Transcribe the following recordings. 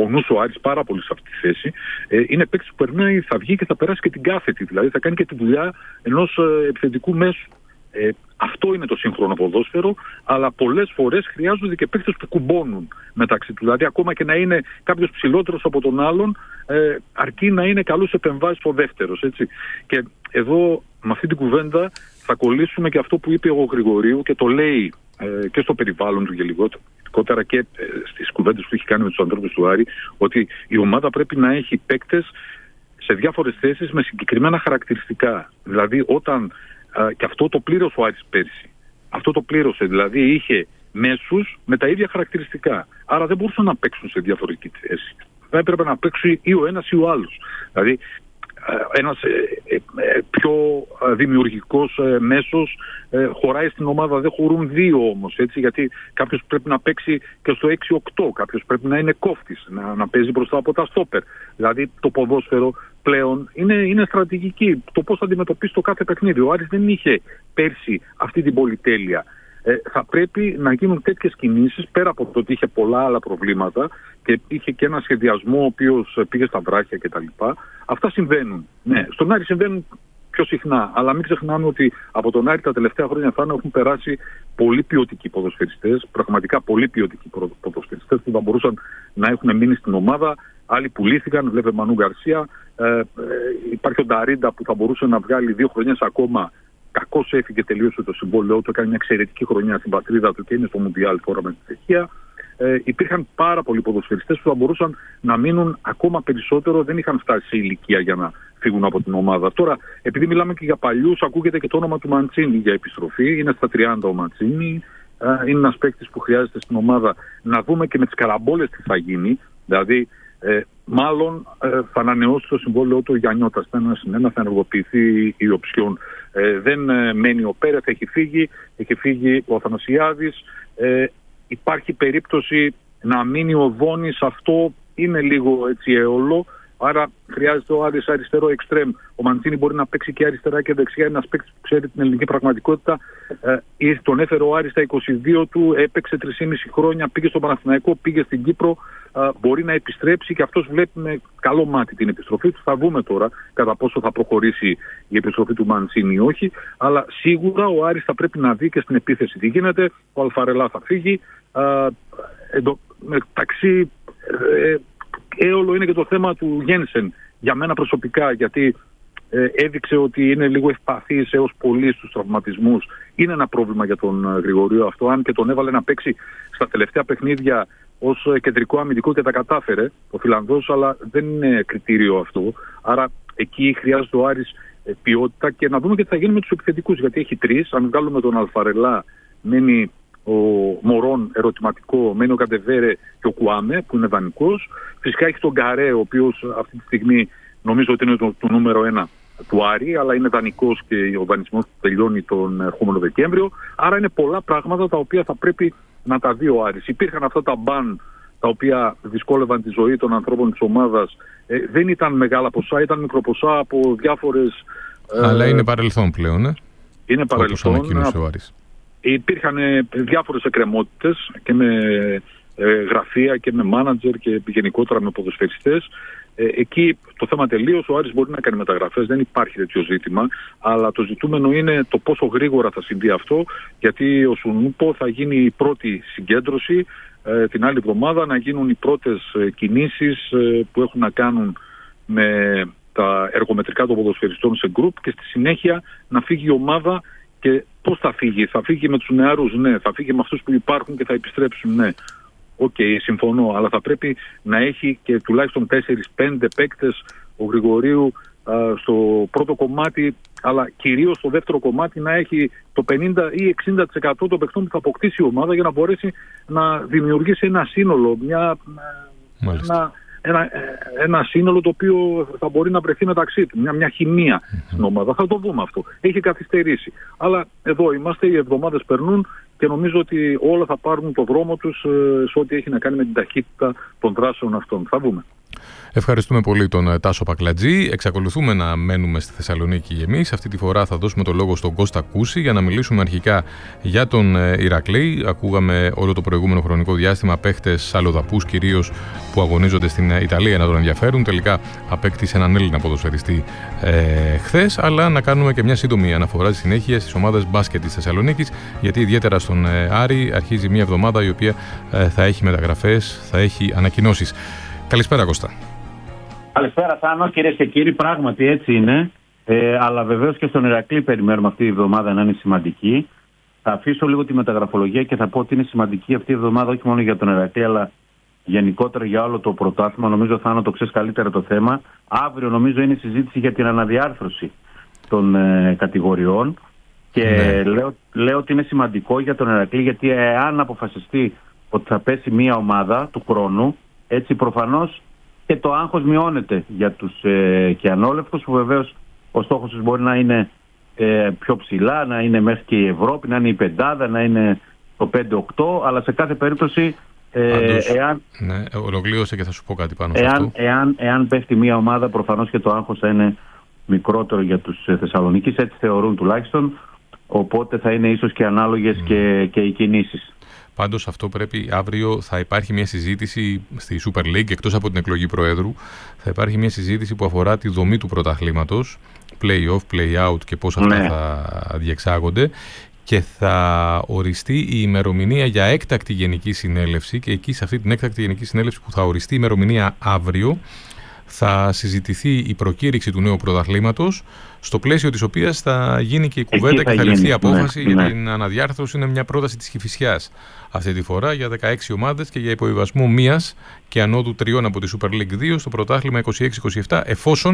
πονούσε ο Άρης πάρα πολύ σε αυτή τη θέση. Είναι παίκτης που περνάει, θα βγει και θα περάσει και την κάθετη. Δηλαδή θα κάνει και τη δουλειά ενός επιθετικού μέσου. Αυτό είναι το σύγχρονο ποδόσφαιρο, αλλά πολλές φορές χρειάζονται και παίκτες που κουμπώνουν μεταξύ τους. Δηλαδή, ακόμα και να είναι κάποιος ψηλότερος από τον άλλον, αρκεί να είναι καλός επεμβάσεις ο δεύτερος. Έτσι. Και εδώ, με αυτή την κουβέντα, θα κολλήσουμε και αυτό που είπε ο Γρηγορίου και το λέει και στο περιβάλλον του γενικότερα και στις κουβέντες που έχει κάνει με τους ανθρώπους του Άρη, ότι η ομάδα πρέπει να έχει παίκτες σε διάφορες θέσεις με συγκεκριμένα χαρακτηριστικά. Δηλαδή, όταν. Και αυτό το πλήρωσε ο Άρης πέρσι. Αυτό το πλήρωσε. Δηλαδή είχε μέσους με τα ίδια χαρακτηριστικά. Άρα δεν μπορούσαν να παίξουν σε διαφορετική θέση. Θα έπρεπε να παίξουν ή ο ένας ή ο άλλος. Δηλαδή ένας πιο δημιουργικός μέσος χωράει στην ομάδα. Δεν χωρούν δύο όμως. Έτσι, γιατί κάποιος πρέπει να παίξει και στο 6-8. Κάποιος πρέπει να είναι κόφτης. Να παίζει μπροστά από τα στόπερ. Δηλαδή το ποδόσφαιρο πλέον είναι στρατηγική. Το πώς θα αντιμετωπίσει το κάθε παιχνίδι. Ο Άρης δεν είχε πέρσι αυτή την πολυτέλεια. Θα πρέπει να γίνουν τέτοιες κινήσεις, πέρα από το ότι είχε πολλά άλλα προβλήματα και είχε και ένα σχεδιασμό ο οποίος πήγε στα βράχια κτλ. Αυτά συμβαίνουν. Ναι, στον Άρη συμβαίνουν πιο συχνά, αλλά μην ξεχνάμε ότι από τον Άρη τα τελευταία χρόνια έχουν περάσει πολύ ποιοτικοί ποδοσφαιριστές, πραγματικά πολύ ποιοτικοί ποδοσφαιριστές που θα μπορούσαν να έχουν μείνει στην ομάδα. Άλλοι πουλήθηκαν, βλέπε Μανού Γκαρσία. Υπάρχει ο Νταρίντα που θα μπορούσε να βγάλει 2 χρονιές ακόμα. Κακώς έφυγε, τελείωσε το συμβόλαιό του, έκανε μια εξαιρετική χρονιά στην πατρίδα του και είναι στο Μουντιάλ τώρα με τη Τσεχία. Υπήρχαν πάρα πολλοί ποδοσφαιριστές που θα μπορούσαν να μείνουν ακόμα περισσότερο, δεν είχαν φτάσει σε ηλικία για να φύγουν από την ομάδα. Τώρα, επειδή μιλάμε και για παλιούς, ακούγεται και το όνομα του Μαντσίνη για επιστροφή. Είναι στα 30 ο Μαντσίνη. Είναι ένας παίκτης που χρειάζεται στην ομάδα. Να δούμε και με τις καραμπόλες τι θα γίνει. Δηλαδή, μάλλον θα ανανεώσει το συμβόλαιο του ο Γιαννιώτας. Θα ενεργοποιηθεί η οψιόν. Δεν μένει ο Πέρεθ, έχει φύγει ο Αθανασιάδης. Υπάρχει περίπτωση να μείνει ο Δόνης, αυτό είναι λίγο έτσι έολο. Άρα χρειάζεται ο Άρης αριστερό εξτρέμ. Ο Μαντσίνη μπορεί να παίξει και αριστερά και δεξιά. Ένας παίκτης που ξέρει την ελληνική πραγματικότητα. Τον έφερε ο Άρης στα 22 του, έπαιξε 3,5 χρόνια, πήγε στο Παναθηναϊκό, πήγε στην Κύπρο. Μπορεί να επιστρέψει και αυτός βλέπει με καλό μάτι την επιστροφή του. Θα δούμε τώρα κατά πόσο θα προχωρήσει η επιστροφή του Μαντσίνη ή όχι. Αλλά σίγουρα ο Άρης θα πρέπει να δει και στην επίθεση τι γίνεται. Ο Αλφαρελά θα φύγει. Μεταξύ. Έολο είναι και το θέμα του Γένσεν για μένα προσωπικά, γιατί έδειξε ότι είναι λίγο ευπαθής έως πολύ στους τραυματισμούς. Είναι ένα πρόβλημα για τον Γρηγορίου αυτό, αν και τον έβαλε να παίξει στα τελευταία παιχνίδια ως κεντρικό αμυντικό και τα κατάφερε ο Φιλανδός, αλλά δεν είναι κριτήριο αυτό. Άρα εκεί χρειάζεται ο Άρης ποιότητα και να δούμε και τι θα γίνει με τους επιθετικούς, γιατί έχει 3. Αν βγάλουμε τον Αλφαρελά, μένει ο Μωρόν ερωτηματικό, μένει ο Καντεβέρε και ο Κουάμε που είναι δανεικός. Φυσικά έχει τον Γκαρέ, ο οποίος αυτή τη στιγμή νομίζω ότι είναι το νούμερο 1 του Άρη, αλλά είναι δανεικός και ο δανεισμός του τελειώνει τον ερχόμενο Δεκέμβριο. Άρα είναι πολλά πράγματα τα οποία θα πρέπει να τα δει ο Άρης. Υπήρχαν αυτά τα μπαν τα οποία δυσκόλευαν τη ζωή των ανθρώπων της ομάδας. Δεν ήταν μεγάλα ποσά, ήταν μικροποσά από διάφορες. Αλλά είναι παρελθόν πλέον, Είναι παρελθόν. Όπως ανακοίνωσε ο Άρης. Υπήρχαν διάφορες εκκρεμότητες και με γραφεία και με μάνατζερ και γενικότερα με ποδοσφαιριστές. Εκεί το θέμα τελείωσε, ο Άρης μπορεί να κάνει μεταγραφές, δεν υπάρχει τέτοιο ζήτημα, αλλά το ζητούμενο είναι το πόσο γρήγορα θα συμβεί αυτό, γιατί ο Σουνούπο θα γίνει η πρώτη συγκέντρωση, την άλλη εβδομάδα να γίνουν οι πρώτες κινήσεις που έχουν να κάνουν με τα εργομετρικά των ποδοσφαιριστών σε γκρουπ και στη συνέχεια να φύγει η ομάδα. Και πώς θα φύγει? Θα φύγει με τους νεαρούς, ναι. Θα φύγει με αυτούς που υπάρχουν και θα επιστρέψουν, ναι. Οκ, συμφωνώ. Αλλά θα πρέπει να έχει και τουλάχιστον 4-5 παίκτες ο Γρηγορίου στο πρώτο κομμάτι, αλλά κυρίως στο δεύτερο κομμάτι να έχει το 50 ή 60% των παικτών που θα αποκτήσει η ομάδα για να μπορέσει να δημιουργήσει ένα σύνολο, ένα σύνολο το οποίο θα μπορεί να βρεθεί μεταξύ του, μια χημεία στην ομάδα. Θα το δούμε αυτό. Έχει καθυστερήσει. Αλλά εδώ είμαστε, οι εβδομάδες περνούν και νομίζω ότι όλα θα πάρουν το δρόμο τους σε ό,τι έχει να κάνει με την ταχύτητα των δράσεων αυτών. Θα δούμε. Ευχαριστούμε πολύ τον Τάσο Πακλατζή. Εξακολουθούμε να μένουμε στη Θεσσαλονίκη εμείς. Αυτή τη φορά θα δώσουμε το λόγο στον Κώστα Κούση για να μιλήσουμε αρχικά για τον Ηρακλή. Ακούγαμε όλο το προηγούμενο χρονικό διάστημα παίχτες αλλοδαπούς κυρίως που αγωνίζονται στην Ιταλία να τον ενδιαφέρουν. Τελικά απέκτησε έναν Έλληνα ποδοσφαιριστή χθες. Αλλά να κάνουμε και μια σύντομη αναφορά στη συνέχεια στις ομάδες μπάσκετ της Θεσσαλονίκης, γιατί ιδιαίτερα στον Άρη αρχίζει μια εβδομάδα η οποία θα έχει μεταγραφές, θα έχει ανακοινώσεις. Καλησπέρα, Κώστα. Καλησπέρα, Θάνο. Κυρίες και κύριοι, πράγματι έτσι είναι. Αλλά βεβαίως και στον Ηρακλή περιμένουμε αυτή η εβδομάδα να είναι σημαντική. Θα αφήσω λίγο τη μεταγραφολογία και θα πω ότι είναι σημαντική αυτή η εβδομάδα όχι μόνο για τον Ηρακλή, αλλά γενικότερα για όλο το πρωτάθλημα. Νομίζω, Θάνο, το ξέρεις καλύτερα το θέμα. Αύριο, νομίζω, είναι η συζήτηση για την αναδιάρθρωση των κατηγοριών. Και λέω ότι είναι σημαντικό για τον Ηρακλή, γιατί αν αποφασιστεί ότι θα πέσει μία ομάδα του χρόνου, έτσι προφανώς και το άγχος μειώνεται για τους κιανόλευκους, που βεβαίως ο στόχος τους μπορεί να είναι πιο ψηλά, να είναι μέχρι και η Ευρώπη, να είναι η πεντάδα, να είναι το 5-8, αλλά σε κάθε περίπτωση εάν... Ναι, ολοκλήρωσε και θα σου πω κάτι πάνω σε αυτό. Εάν πέφτει μία ομάδα, προφανώς και το άγχος θα είναι μικρότερο για τους Θεσσαλονίκης, έτσι θεωρούν τουλάχιστον, οπότε θα είναι ίσως και ανάλογες και οι κινήσεις. Πάντως αυτό πρέπει, αύριο θα υπάρχει μια συζήτηση στη Super League, εκτός από την εκλογή Προέδρου, θα υπάρχει μια συζήτηση που αφορά τη δομή του πρωταθλήματος, play-off, play-out και πώς αυτά θα διεξάγονται, και θα οριστεί η ημερομηνία για έκτακτη γενική συνέλευση, και εκεί σε αυτή την έκτακτη γενική συνέλευση που θα οριστεί η ημερομηνία αύριο, θα συζητηθεί η προκήρυξη του νέου πρωταθλήματος, στο πλαίσιο της οποίας θα γίνει και η κουβέντα και θα ληφθεί η απόφαση για την αναδιάρθρωση. Είναι μια πρόταση της Κηφισιάς αυτή τη φορά για 16 ομάδες και για υποβιβασμό μίας και ανώδου 3 από τη Super League 2 στο πρωτάθλημα 26-27,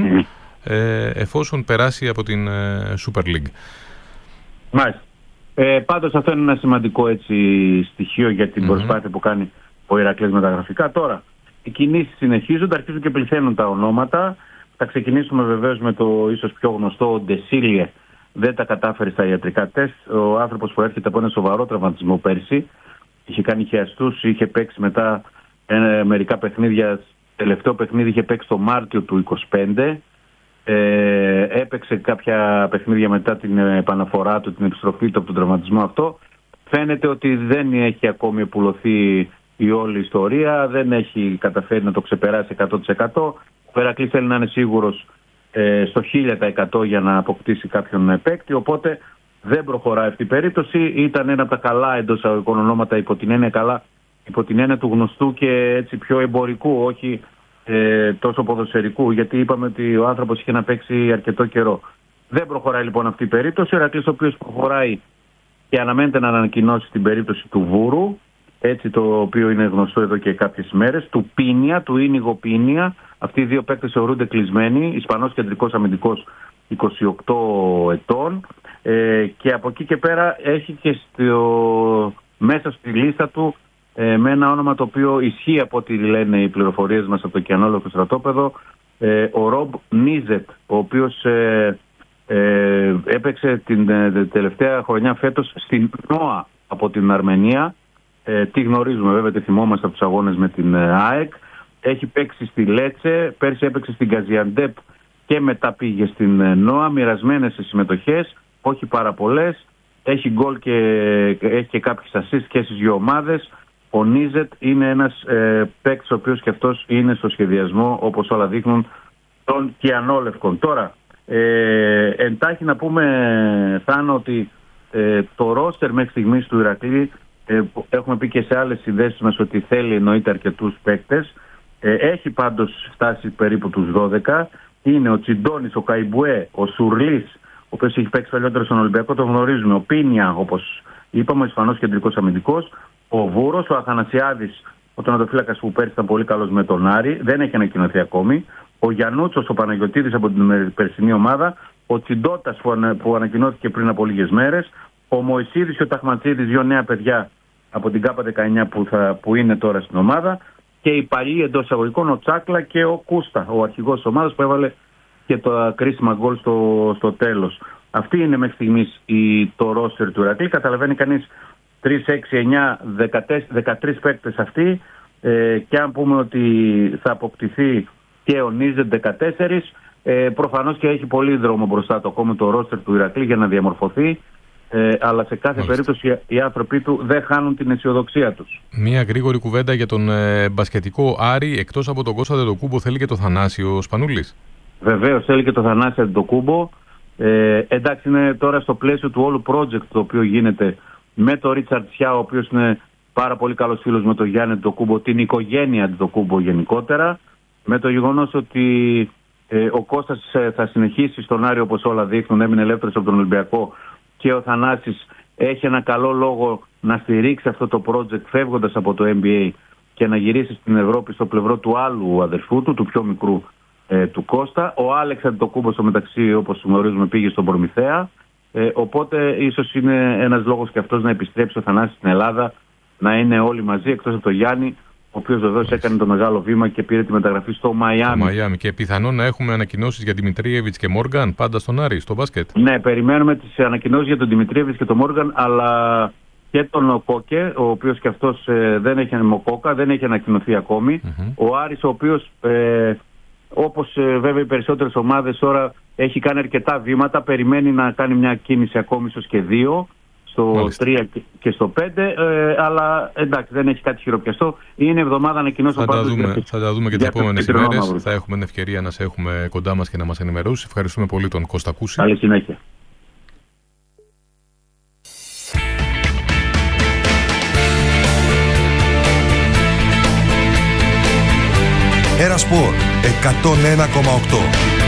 εφόσον περάσει από την Super League. Μάλιστα. Πάντως αυτό είναι ένα σημαντικό στοιχείο για την προσπάθεια που κάνει ο Ηρακλής μεταγραφικά. Τώρα, οι κινήσεις συνεχίζονται, αρχίζουν και πληθαίνουν τα ονόματα. Θα ξεκινήσουμε βεβαίως με το ίσως πιο γνωστό, ο Ντεσίλιε. Δεν τα κατάφερε στα ιατρικά τεστ. Ο άνθρωπος που έρχεται από ένα σοβαρό τραυματισμό πέρσι. Είχε κάνει χιαστούς, είχε παίξει μετά μερικά παιχνίδια. Τελευταίο παιχνίδι είχε παίξει το Μάρτιο του 2025. Έπαιξε κάποια παιχνίδια μετά την επαναφορά του, την επιστροφή του από τον τραυματισμό αυτό. Φαίνεται ότι δεν έχει ακόμη επουλωθεί η όλη ιστορία, δεν έχει καταφέρει να το ξεπεράσει 100%. Ο Ηρακλής θέλει να είναι σίγουρος στο 1000% για να αποκτήσει κάποιον παίκτη, οπότε δεν προχωράει αυτή η περίπτωση. Ήταν ένα από τα καλά εντός αγωγικών ονόματα, υπό την έννοια του γνωστού και έτσι πιο εμπορικού, όχι τόσο ποδοσφαιρικού, γιατί είπαμε ότι ο άνθρωπος είχε να παίξει αρκετό καιρό. Δεν προχωράει λοιπόν αυτή η περίπτωση. Ο Ηρακλής, ο οποίος προχωράει και αναμένεται να ανακοινώσει την περίπτωση του Βούρου, έτσι, το οποίο είναι γνωστό εδώ και κάποιες μέρες, του Πίνια, του Ίνιγο Πίνια. Αυτοί οι δύο παίκτες θεωρούνται κλεισμένοι, Ισπανός κεντρικός αμυντικός 28 ετών, και από εκεί και πέρα έχει και μέσα στη λίστα του με ένα όνομα το οποίο ισχύει από ό,τι λένε οι πληροφορίες μας από το κιανόλογο στρατόπεδο, ο Ρομπ Νίζετ, ο οποίος έπαιξε την τελευταία χρονιά φέτος στην ΝΟΑ από την Αρμενία. Τι γνωρίζουμε βέβαια, τι θυμόμαστε από τους αγώνες με την ΑΕΚ. Έχει παίξει στη Λέτσε, πέρσι έπαιξε στην Γκαζιαντέπ και μετά πήγε στην ΝΟΑ, μοιρασμένες σε συμμετοχές, όχι πάρα πολλές. Έχει γκολ και έχει και κάποιες assist και στις δύο ομάδες. Ο Νίζετ είναι ένας παίκτης ο οποίος και αυτός είναι στο σχεδιασμό, όπως όλα δείχνουν, των κιανόλευκων. Τώρα, εντάχει να πούμε, Θάνο, ότι το ρόστερ μέχρι στιγμής του Ηρακλή, έχουμε πει και σε άλλες συνδέσεις μας ότι θέλει εννοείται αρκετούς παίκτες. Έχει πάντως φτάσει περίπου τους 12. Είναι ο Τσιντώνης, ο Καϊμπουέ, ο Σουρλής, ο οποίος έχει παίξει παλιότερα στον Ολυμπιακό, το γνωρίζουμε. Ο Πίνια, όπως είπαμε, ο Ισπανός κεντρικός αμυντικός. Ο Βούρος, ο Αθανασιάδης, ο τερματοφύλακας που πέρσι ήταν πολύ καλός με τον Άρη, δεν έχει ανακοινωθεί ακόμη. Ο Γιαννούτσος, ο Παναγιωτίδης από την περσινή ομάδα. Ο Τσιντώτας που ανακοινώθηκε πριν από λίγες μέρες. Ο Μωυσίδης και ο Ταχματσίδης, δύο νέα παιδιά από την ΚΑΠΑ 19 που είναι τώρα στην ομάδα. Και οι παλιοί εντός εισαγωγικών, ο Τσάκλα και ο Κούστα, ο αρχηγός της ομάδας που έβαλε και τα κρίσιμα γκολ στο τέλος. Αυτή είναι μέχρι στιγμής το ρόστερ του Ηρακλή. Καταλαβαίνει κανείς 3, 6, 9, 13 παίκτες αυτοί, και αν πούμε ότι θα αποκτηθεί και ο Νίζετ 14. Προφανώς και έχει πολύ δρόμο μπροστά του ακόμα το ρόστερ του Ηρακλή για να διαμορφωθεί. Αλλά σε κάθε περίπτωση οι άνθρωποι του δεν χάνουν την αισιοδοξία τους. Μία γρήγορη κουβέντα για τον μπασκετικό Άρη. Εκτός από τον Κώστα Αντετοκούμπο, θέλει και το Θανάσιο Σπανούλης. Βεβαίως, θέλει και το Θανάσιο Αντετοκούμπο. Εντάξει, είναι τώρα στο πλαίσιο του όλου project το οποίο γίνεται με τον Ρίτσαρντ Σιά, ο οποίος είναι πάρα πολύ καλός φίλος με τον Γιάννη Αντετοκούμπο, την οικογένεια Αντετοκούμπο γενικότερα. Με το γεγονός ότι ο Κώστας θα συνεχίσει στον Άρη όπως όλα δείχνουν, έμεινε ελεύθερος από τον Ολυμπιακό. Και ο Θανάσης έχει ένα καλό λόγο να στηρίξει αυτό το project φεύγοντας από το NBA και να γυρίσει στην Ευρώπη στο πλευρό του άλλου αδερφού του, του πιο μικρού του Κώστα. Ο Άλεξ Αντετοκούμπο στο μεταξύ, όπως γνωρίζουμε, πήγε στον Προμηθέα. Οπότε ίσως είναι ένας λόγος και αυτός να επιστρέψει ο Θανάσης στην Ελλάδα, να είναι όλοι μαζί εκτός από τον Γιάννη, ο οποίος βεβαίως έκανε το μεγάλο βήμα και πήρε τη μεταγραφή στο Μαϊάμι. Και πιθανόν να έχουμε ανακοινώσεις για Δημητρίεβιτς και Μόργαν πάντα στον Άρη, στο μπάσκετ. Ναι, περιμένουμε τις ανακοινώσεις για τον Δημητρίεβιτς και τον Μόργαν, αλλά και τον Κόκε, ο οποίος και αυτός δεν έχει ανακοινωθεί ακόμη. Ο Άρης, ο οποίος όπως βέβαια οι περισσότερες ομάδες τώρα έχει κάνει αρκετά βήματα, περιμένει να κάνει μια κίνηση ακόμη, ίσως και 2. Στο 3 και στο 5, αλλά εντάξει, δεν έχει κάτι χειροπιαστό. Είναι εβδομάδα ανακοινώσεων. Θα τα δούμε και τις επόμενες ημέρες. Θα έχουμε την ευκαιρία να σε έχουμε κοντά μας και να μας ενημερώσεις. Ευχαριστούμε πολύ τον Κώστα Κούση. Καλή συνέχεια. Ένα Σπορ 101,8.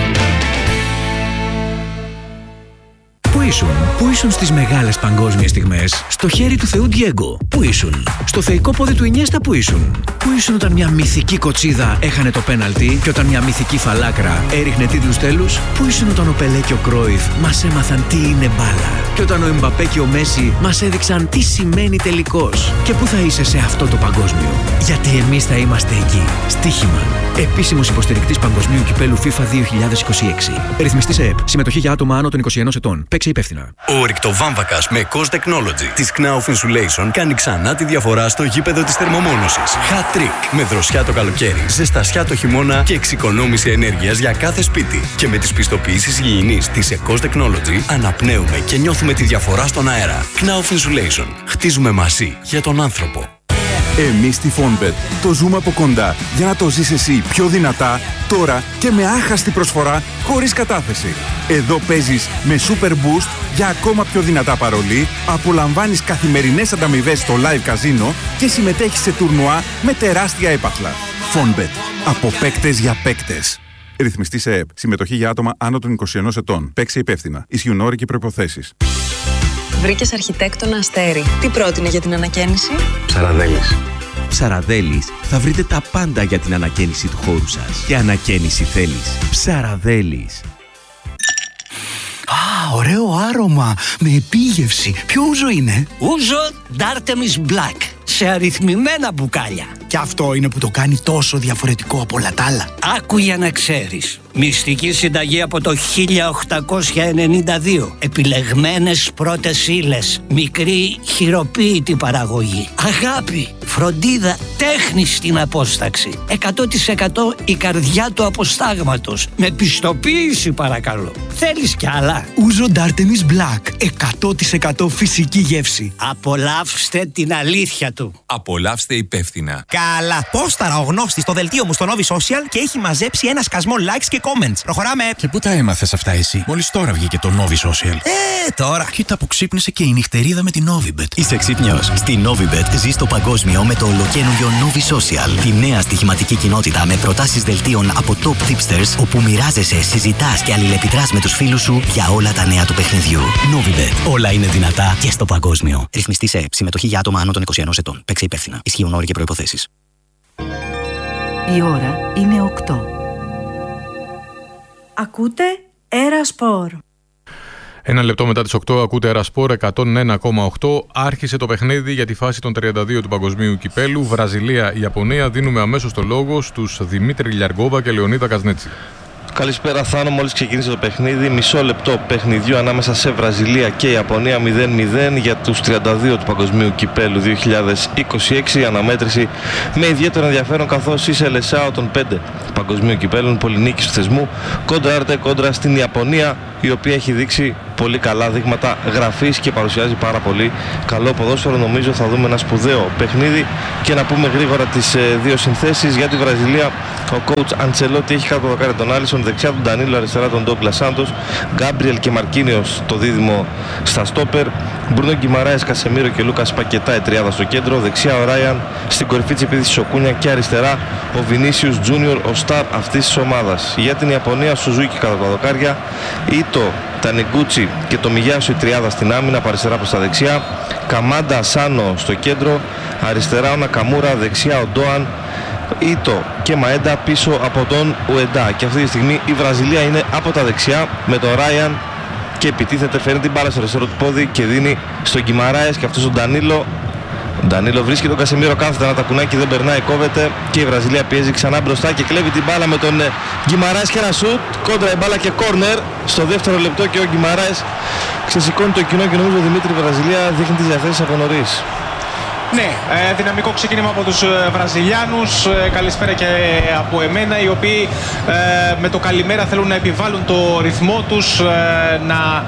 Πού ήσουν στις μεγάλες παγκόσμιες στιγμές? Στο χέρι του Θεού Ντιέγκο. Πού ήσουν? Στο θεϊκό πόδι του Ινιέστα. Πού ήσουν όταν μια μυθική κοτσίδα έχανε το πέναλτι και όταν μια μυθική φαλάκρα έριχνε τίτλους τέλους? Πού ήσουν όταν ο Πελέ και ο Κρόιφ μας έμαθαν τι είναι μπάλα και όταν ο Εμπαπέ και ο Μέση μας έδειξαν τι σημαίνει τελικός? Και πού θα είσαι σε αυτό το παγκόσμιο? Γιατί εμείς θα είμαστε εκεί. Στοίχημα. Επίσημος υποστηρικτής Παγκοσμίου Κυπέλου FIFA 2026. Ρυθμιστής ΕΕΠ. Συμμετοχή για άτομα άνω των 21 ετών. Παίξε υπεύθυνα. Ο ρηκτοβάμβακας με Cost Technology της Knauf Insulation κάνει ξανά τη διαφορά στο γήπεδο της θερμομόνωσης. Hat Trick. Με δροσιά το καλοκαίρι, ζεστασιά το χειμώνα και εξοικονόμηση ενέργειας για κάθε σπίτι. Και με τις πιστοποιήσεις υγιεινής της Cost Technology αναπνέουμε και νιώθουμε τη διαφορά στον αέρα. Knauf Insulation. Χτίζουμε μαζί για τον άνθρωπο. Εμείς στη Fonbet το ζούμε από κοντά για να το ζεις εσύ πιο δυνατά, τώρα και με άχαστη προσφορά χωρίς κατάθεση. Εδώ παίζεις με Super Boost για ακόμα πιο δυνατά παρολί, απολαμβάνεις καθημερινές ανταμοιβές στο live καζίνο και συμμετέχεις σε τουρνουά με τεράστια έπαθλα. Fonbet. Από παίκτες για παίκτες. Ρυθμιστής ΕΕΠ. Συμμετοχή για άτομα άνω των 21 ετών. Παίξε υπεύθυνα. Ισχύουν όροι και προϋποθέσεις. Βρήκες αρχιτέκτονα Αστέρι. Τι πρότεινε για την ανακαίνιση? Ψαραδέλης. Ψαραδέλης θα βρείτε τα πάντα για την ανακαίνιση του χώρου σας. Και ανακαίνιση θέλεις. Ψαραδέλης. Α, ωραίο άρωμα με επίγευση. Ποιο ούζο είναι? Ούζο D'Artemis Black. Σε αριθμημένα μπουκάλια. Και αυτό είναι που το κάνει τόσο διαφορετικό από όλα τα άλλα. Άκου για να ξέρεις. Μυστική συνταγή από το 1892. Επιλεγμένες πρώτες ύλες. Μικρή χειροποίητη παραγωγή. Αγάπη, φροντίδα, τέχνη στην απόσταξη. 100% η καρδιά του αποστάγματος. Με πιστοποίηση παρακαλώ. Θέλεις κι άλλα? Ούζο D'Artemis Black. 100% φυσική γεύση. Απολαύστε την αλήθεια του. Απολαύστε υπεύθυνα. Καλά, πόσταρα ο γνώστης στο δελτίο μου στο Novi Social και έχει μαζέψει ένα σκασμό likes και comments. Προχωράμε. Και πού τα έμαθες αυτά εσύ? Μόλις τώρα βγήκε το Novi Social. Τώρα. Κοίτα που ξύπνησε και η νυχτερίδα με την Novibet. Είσαι ξύπνιος? Στη Novibet ζεις το παγκόσμιο με το ολοκαίνουργιο Novi Social. Τη νέα στοιχηματική κοινότητα με προτάσεις δελτίων από top tipsters, όπου μοιράζεσαι, συζητάς και αλληλεπιδράς με τους φίλους σου για όλα τα νέα του παιχνιδιού. Novibet. Όλα είναι δυνατά και στο παγκόσμιο. Ρυθμιστής ΕΕΠ. Συμμετοχή για άτομα άνω των 21 ετών. Παίξε υπεύθυνα. Ισχύουν όροι και προϋποθέσεις. Η ώρα είναι 8. Ακούτε Era Sport. Ένα λεπτό μετά τις 8 ακούτε Era Sport 101,8. Άρχισε το παιχνίδι για τη φάση των 32 του Παγκοσμίου Κυπέλου. Βραζιλία-Ιαπωνία. Δίνουμε αμέσως το λόγο στους Δημήτρη Λιαργόβα και Λεωνίδα Κασνέτση. Καλησπέρα Θάνο, μόλις ξεκίνησε το παιχνίδι, μισό λεπτό παιχνιδιού ανάμεσα σε Βραζιλία και Ιαπωνία, 0-0 για τους 32 του Παγκοσμίου Κυπέλου 2026. Αναμέτρηση με ιδιαίτερο ενδιαφέρον, καθώς η Σελεσάο των 5 Παγκοσμίου Κυπέλων, πολυνίκης του θεσμού, κόντρα στην Ιαπωνία, η οποία έχει δείξει πολύ καλά δείγματα γραφής και παρουσιάζει πάρα πολύ καλό ποδόσφαιρο. Νομίζω θα δούμε ένα σπουδαίο παιχνίδι. Και να πούμε γρήγορα τις δύο συνθέσεις. Για τη Βραζιλία, ο coach Αντσελότη έχει κάτω το δοκάρι τον Άλισον, δεξιά τον Ντανίλο, αριστερά τον Ντόγκλας Σάντος, Γκάμπριελ και Μαρκίνιος το δίδυμο στα στόπερ, Μπρούνο Γκιμαράες, Κασεμίρο και Λούκας Πακετά η τριάδα στο κέντρο, δεξιά ο Ράιαν, στην κορυφή της επίθεσης ο Κούνια και αριστερά ο Βινίσιους Τζούνιορ, ο στάρ αυτής της ομάδας. Για την Ιαπωνία, Σουζούκι κατά τα δοκάρια, Ήτο, Τανιγκούτσι και το Μιγιάσου η τριάδα στην άμυνα, από αριστερά προς τα δεξιά, Καμάντα Σάνο στο κέντρο, αριστερά ο Νακαμούρα, δεξιά ο Ντόαν, Ήτο και Μαέντα πίσω από τον Ουεντά. Και αυτή τη στιγμή η Βραζιλία είναι από τα δεξιά με τον Ράιαν και επιτίθεται, φέρνει την μπάλα στο αριστερό του πόδι και δίνει στον Γκιμαράες και αυτός τον Ντανίλο. Ο Ντανίλο βρίσκει τον Κασεμίρο, κάθεται ένα τακουνάκι, δεν περνάει, κόβεται και η Βραζιλία πιέζει ξανά μπροστά και κλέβει την μπάλα με τον Γκιμαράες και ένα σουτ. Κόντρα η μπάλα και κόρνερ στο δεύτερο λεπτό και ο Γκιμαράες ξεσηκώνει το κοινό και νομίζω ο Δημήτρη η Βραζιλία δείχνει τις διαθέσεις από νωρίς. Ναι, δυναμικό ξεκίνημα από τους Βραζιλιάνους. Καλησπέρα και από εμένα, οι οποίοι με το καλημέρα θέλουν να επιβάλλουν το ρυθμό τους, να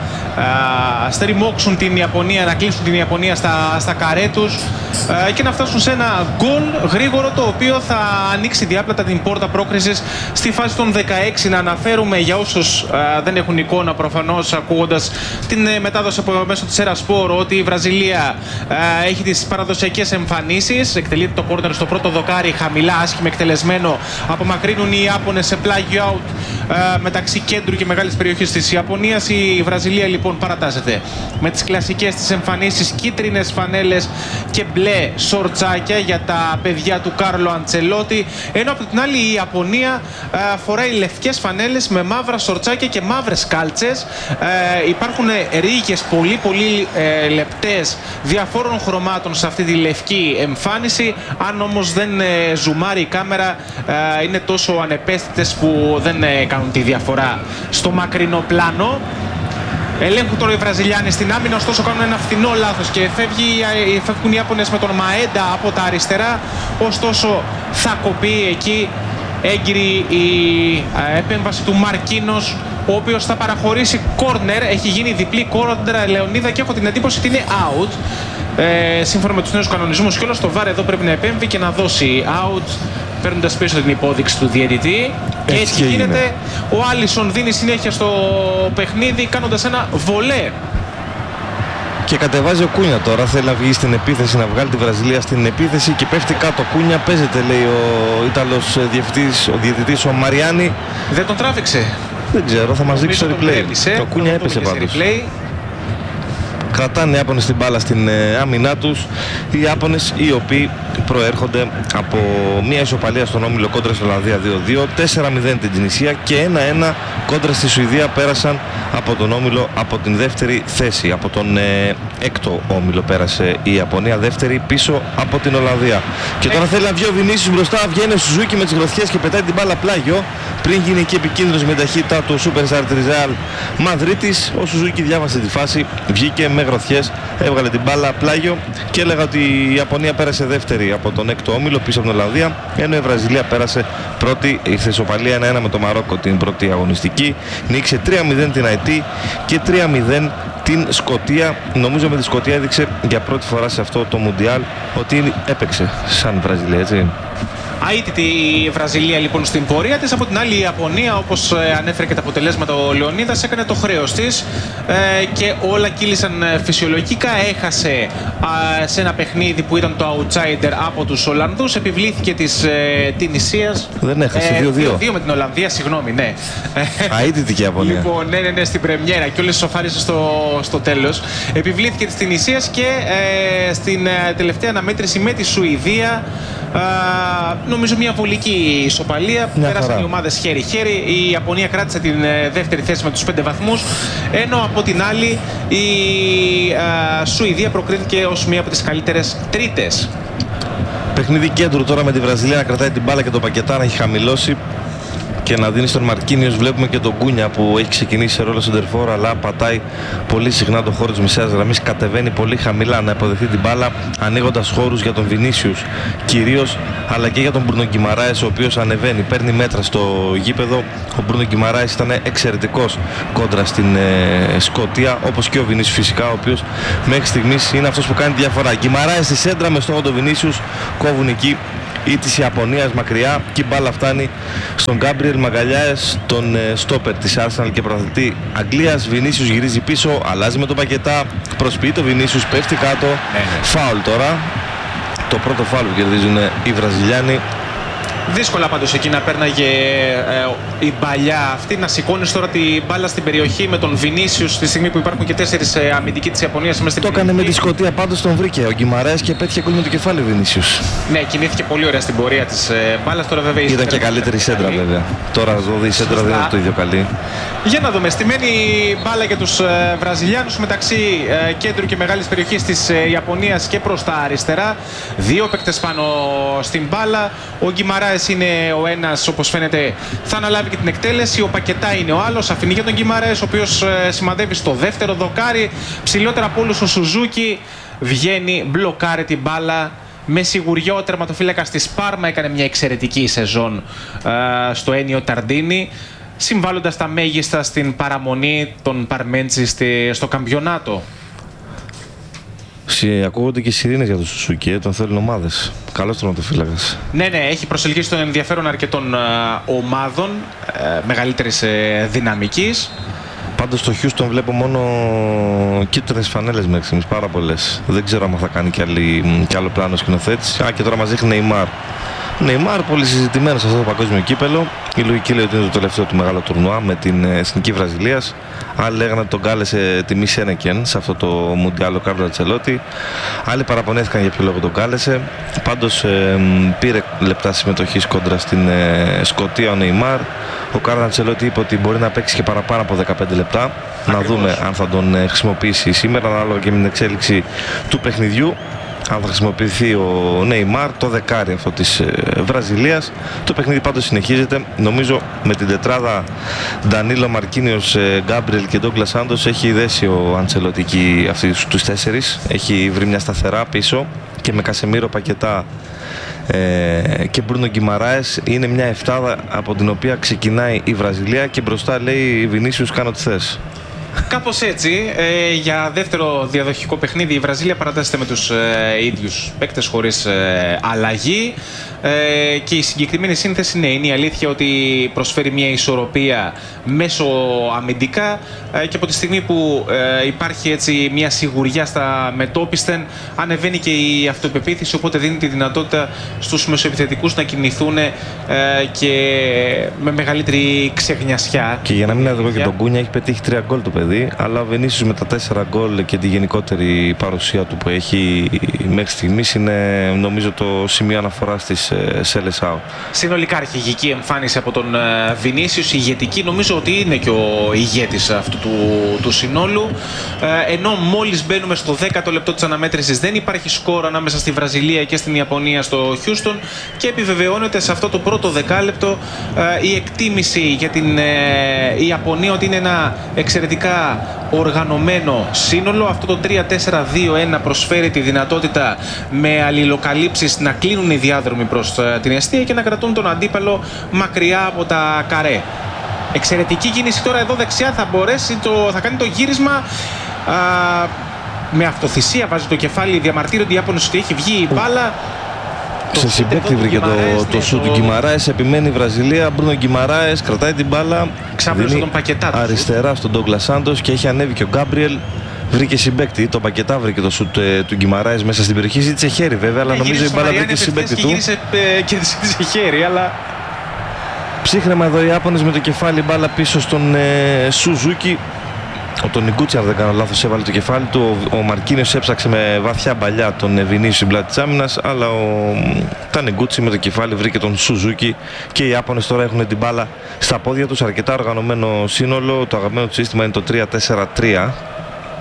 στεριμώξουν την Ιαπωνία, να κλείσουν την Ιαπωνία στα καρέ τους και να φτάσουν σε ένα γκολ γρήγορο, το οποίο θα ανοίξει διάπλατα την πόρτα πρόκρισης στη φάση των 16. Να αναφέρουμε για όσους δεν έχουν εικόνα, προφανώς ακούγοντας την μετάδοση από μέσω της Ερασπόρ, ότι η Βραζιλία έχει τις παραδοσιακές εμφανίσεις. Εκτελείται το κόρνερ στο πρώτο δοκάρι, χαμηλά, άσχημα εκτελεσμένο. Απομακρύνουν οι Ιάπωνες σε πλάγιο out μεταξύ κέντρου και μεγάλης περιοχής της Ιαπωνίας. Η Βραζιλία λοιπόν παρατάσσεται με τις κλασικές της εμφανίσεις, κίτρινες φανέλες και μπλε σορτσάκια για τα παιδιά του Κάρλο Αντσελότη, ενώ από την άλλη η Ιαπωνία φοράει λευκές φανέλες με μαύρα σορτσάκια και μαύρες κάλτσες. Υπάρχουν ρίγες πολύ λεπτές διαφόρων χρωμάτων σε αυτή τη λευκή εμφάνιση. Αν όμως δεν ζουμάρει η κάμερα, είναι τόσο ανεπαίσθητες που δεν κάνουν τη διαφορά στο μακρινό πλάνο. Ελέγχουν τώρα οι Βραζιλιάνοι στην άμυνα, ωστόσο κάνουν ένα φθηνό λάθος και φεύγουν οι Ιάπωνες με τον Μαέντα από τα αριστερά. Ωστόσο θα κοπεί εκεί έγκυρη η επέμβαση του Μαρκίνος, ο οποίος θα παραχωρήσει κόρνερ. Έχει γίνει διπλή κόρνερ, Λεωνίδα, και έχω την εντύπωση ότι είναι out. Σύμφωνα με τους νέους κανονισμούς και όλο το VAR εδώ πρέπει να επέμβει και να δώσει out, παίρνοντας πίσω την υπόδειξη του διαιτητή. Και έτσι γίνεται. Ο Άλισον δίνει συνέχεια στο παιχνίδι κάνοντας ένα βολέ. Και κατεβάζει ο Κούνια τώρα, θέλει να βγει στην επίθεση, να βγάλει τη Βραζιλία στην επίθεση και πέφτει κάτω. Κούνια παίζεται, λέει ο Ιταλός διαιτητής, ο Μαριάννη. Δεν τον τράβηξε. Δεν ξέρω, θα μας δείξει το replay. Το Κούνια έπεσε πάντως. Κρατάνε οι Ιάπωνες την μπάλα στην άμυνά τους. Οι Ιάπωνες οι οποίοι προέρχονται από μια ισοπαλία στον όμιλο κόντρα στην Ολλανδία 2-2, 4-0 την Τινησία και 1-1 κόντρα στη Σουηδία. Πέρασαν από τον όμιλο από την δεύτερη θέση. Από τον έκτο όμιλο πέρασε η Ιαπωνία, δεύτερη πίσω από την Ολλανδία. Και τώρα θέλει να βγει ο Βινίσιους μπροστά, βγαίνει ο Σουζούκι με τις γροθιές και πετάει την μπάλα πλάγιο. Πριν γίνει και επικίνδυνος με ταχύτητα του Superstar της Real Μαδρίτης, ο Σουζούκι διάβασε τη φάση, βγήκε με γροθιές, έβγαλε την μπάλα πλάγιο και έλεγα ότι η Ιαπωνία πέρασε δεύτερη από τον έκτο όμιλο πίσω από την Ολλανδία, ενώ η Βραζιλία πέρασε πρώτη. Ήρθε ισοπαλία 1-1 με το Μαρόκο την πρώτη αγωνιστική, νίκησε 3-0 την Αϊτή και 3-0 την Σκωτία. Νομίζω με τη Σκωτία έδειξε για πρώτη φορά σε αυτό το Μουντιάλ ότι έπαιξε σαν Βραζιλία, έτσι. Αίτητη η Βραζιλία λοιπόν στην πορεία της. Από την άλλη η Ιαπωνία, όπως ανέφερε και τα αποτελέσματα ο Λεωνίδας, έκανε το χρέος της και όλα κύλησαν φυσιολογικά. Έχασε σε ένα παιχνίδι που ήταν το outsider από τους Ολλανδούς. Επιβλήθηκε της Τινησίας. Δεν έχασε, 2-2 με την Ολλανδία, συγγνώμη, ναι. Αίτητη και η Ιαπωνία. Λοιπόν, ναι, στην πρεμιέρα και όλες σοφάρισε στο τέλος. Επιβλήθηκε της Τινησίας και στην τελευταία αναμέτρηση με τη Σουηδία, νομίζω μια βολική ισοπαλία. Πέρασαν οι ομάδες χέρι-χέρι. Η Ιαπωνία κράτησε την δεύτερη θέση με τους 5 βαθμούς, ενώ από την άλλη η Σουηδία προκρίθηκε ως μία από τις καλύτερες τρίτες. Παιχνίδι κέντρου τώρα με τη Βραζιλία να κρατάει την μπάλα και το Πακετά να έχει χαμηλώσει και να δίνει στον Μαρκίνιος. Βλέπουμε και τον Κούνια που έχει ξεκινήσει σε ρόλο σεντερφόρ, αλλά πατάει πολύ συχνά το χώρο της μεσαίας γραμμής, κατεβαίνει πολύ χαμηλά να υποδεχθεί την μπάλα, ανοίγοντας χώρους για τον Βινίσιους κυρίως, αλλά και για τον Μπρούνο Γκιμαράες, ο οποίος ανεβαίνει, παίρνει μέτρα στο γήπεδο. Ο Μπρούνο Γκιμαράες ήταν εξαιρετικός κόντρα στην Σκωτία, όπως και ο Βινίσιους φυσικά, ο οποίος μέχρι στιγμής είναι αυτός που κάνει τη διαφορά. Γκιμαράες στη σέντρα με στόχο τον Βινίσιους, κόβουν εκεί ή της Ιαπωνίας μακριά και η μπάλα φτάνει στον Γκάμπριελ Μαγκαλιάες, τον στόπερ της Arsenal και πρωταθλητή Αγγλίας. Βινίσιους γυρίζει πίσω, αλλάζει με τον Πακετά, προσποιεί το Βινίσιους, πέφτει κάτω. Φάουλ τώρα, το πρώτο φάουλ που κερδίζουν οι Βραζιλιάνοι. Δύσκολα πάντως εκεί να πέρναγε η μπαλιά αυτή, να σηκώνει τώρα την μπάλα στην περιοχή με τον Βινίσιους στη στιγμή που υπάρχουν και 4 αμυντικοί της Ιαπωνίας μέσα στην περιοχή. Το έκανε με τη Σκωτία, πάντως τον βρήκε ο Γκιμαράες και πέτυχε γκολ με το κεφάλι ο Βινίσιους. Ναι, κινήθηκε πολύ ωραία στην πορεία της μπάλας. Τώρα βέβαια ήταν και καλύτερη σέντρα βέβαια. Τώρα εδώ η σέντρα δεν είναι το ίδιο καλή. Για να δούμε, στημένη μπάλα για τους Βραζιλιάνους μεταξύ κέντρου και μεγάλης περιοχής της Ιαπωνίας και προς τα αριστερά. 2 παίκτες πάνω στην μπάλα. Ο Γκιμαράες είναι ο ένας, όπως φαίνεται, θα αναλάβει και την εκτέλεση. Ο Πακετά είναι ο άλλος. Αφήνει για τον Γκιμαράες, ο οποίος σημαδεύει στο δεύτερο δοκάρι. Ψηλότερα από όλους ο Σουζούκι βγαίνει, μπλοκάρει την μπάλα. Με σιγουριά ο τερματοφύλακας της Πάρμα έκανε μια εξαιρετική σεζόν στο Ένιο Ταρντίνι, συμβάλλοντας τα μέγιστα στην παραμονή των Παρμέντσι στο καμπιονάτο. Ακούγονται και σιρήνες για τον Σουσούκι, τον θέλουν ομάδες. Καλός τερματοφύλακας. Ναι, έχει προσελκύσει τον ενδιαφέρον αρκετών ομάδων μεγαλύτερης δυναμικής. Πάντως στο Houston βλέπω μόνο κίτρινες φανέλες μέχρι στιγμής, πάρα πολλές. Δεν ξέρω αν θα κάνει κι άλλο πλάνο σκηνοθέτης. Και τώρα μας δείχνει Νεϊμάρ. Νεϊμάρ, πολύ συζητημένο σε αυτό το παγκόσμιο κύπελο. Η λογική λέει ότι είναι το τελευταίο του μεγάλο τουρνουά με την Εθνική Βραζιλίας. Άλλοι λέγανε ότι τον κάλεσε τιμή Σένεκεν σε αυτό το Μουντιάλ ο Κάρλο Αντσελότη. Άλλοι παραπονέθηκαν για ποιο λόγο τον κάλεσε. Πάντως πήρε λεπτά συμμετοχής κόντρα στην Σκωτία ο Νεϊμάρ. Ο Κάρλο Αντσελότη είπε ότι μπορεί να παίξει και παραπάνω από 15 λεπτά. Να δούμε αν θα τον χρησιμοποιήσει σήμερα, ανάλογα και με την εξέλιξη του παιχνιδιού. Αν θα χρησιμοποιηθεί ο Νεϊμάρ, το δεκάρι αυτό της Βραζιλίας. Το παιχνίδι πάντως συνεχίζεται. Νομίζω με την τετράδα Ντανίλο, Μαρκίνιος, Γκάμπριελ και Ντόγκλας Σάντος έχει δέσει ο Αντσελότη εκεί αυτούς τους 4. Έχει βρει μια σταθερά πίσω και με Κασεμίρο, Πακετά και Μπρούνο Γκιμαράες είναι μια εφτάδα από την οποία ξεκινάει η Βραζιλία και μπροστά λέει Βινίσιους κάνω τι θες. Κάπως έτσι, για δεύτερο διαδοχικό παιχνίδι η Βραζίλια παρατάσσεται με τους ίδιους παίκτες χωρίς αλλαγή και η συγκεκριμένη σύνθεση είναι η αλήθεια ότι προσφέρει μια ισορροπία μέσω αμυντικά και από τη στιγμή που υπάρχει έτσι μια σιγουριά στα μετόπισθεν ανεβαίνει και η αυτοεπεποίθηση, οπότε δίνει τη δυνατότητα στους μεσοεπιθετικούς να κινηθούν και με μεγαλύτερη ξεγνιασιά. Και για να μην εδώ και τον Κούνια έχει πετύχει 3 γκολ το παιδί, αλλά ο Βινίσιους με τα 4 γκολ και τη γενικότερη παρουσία του που έχει μέχρι στιγμής είναι νομίζω το σημείο αναφοράς της Σελεσάου. Συνολικά αρχηγική εμφάνιση από τον Βινίσιους, ηγετική, νομίζω ότι είναι και ο ηγέτης αυτού του συνόλου, ενώ μόλις μπαίνουμε στο 10ο λεπτό της αναμέτρησης δεν υπάρχει σκορ ανάμεσα στη Βραζιλία και στην Ιαπωνία στο Houston και επιβεβαιώνεται σε αυτό το πρώτο δεκάλεπτο η εκτίμηση για την Ιαπωνία ότι είναι ένα εξαιρετικά οργανωμένο σύνολο. Αυτό το 3-4-2-1 προσφέρει τη δυνατότητα με αλληλοκαλύψεις να κλείνουν οι διάδρομοι προς την εστία και να κρατούν τον αντίπαλο μακριά από τα καρέ. Εξαιρετική κίνηση τώρα εδώ δεξιά, θα μπορέσει θα κάνει το γύρισμα με αυτοθυσία, βάζει το κεφάλι, διαμαρτύρονται οι Ιάπωνες ότι έχει βγει η μπάλα. Σε συμπέκτη βρήκε το σου του Γκιμαράες, επιμένει η Βραζιλία. Μπρούνο Γκιμαράες κρατάει την μπάλα, ξάπλωσε τον Πακετά αριστερά στον Ντόγκλας Σάντος και έχει ανέβει και ο Γκάμπριελ. Βρήκε συμπέκτη, το Πακετά βρήκε το σουτ του Γκιμαράες μέσα στην περιοχή. Ζήτησε χέρι βέβαια, αλλά νομίζω η μπάλα βρήκε συμπέκτη του. Γύρισε και ζήτησε χέρι, αλλά ψύχρεμα εδώ οι Ιάπωνες με το κεφάλι, μπάλα πίσω στον Σουζούκι. Ο Τονιγκούτσι, αν δεν κάνω λάθος, έβαλε το κεφάλι του. Ο Μαρκίνιος έψαξε με βαθιά παλιά τον Βινίσιους στην πλάτη της άμυνας, αλλά ο Τονιγκούτσι με το κεφάλι βρήκε τον Σουζούκι και οι Ιάπωνες τώρα έχουν την μπάλα στα πόδια τους. Αρκετά οργανωμένο σύνολο. Το αγαπημένο του σύστημα είναι το 3-4-3.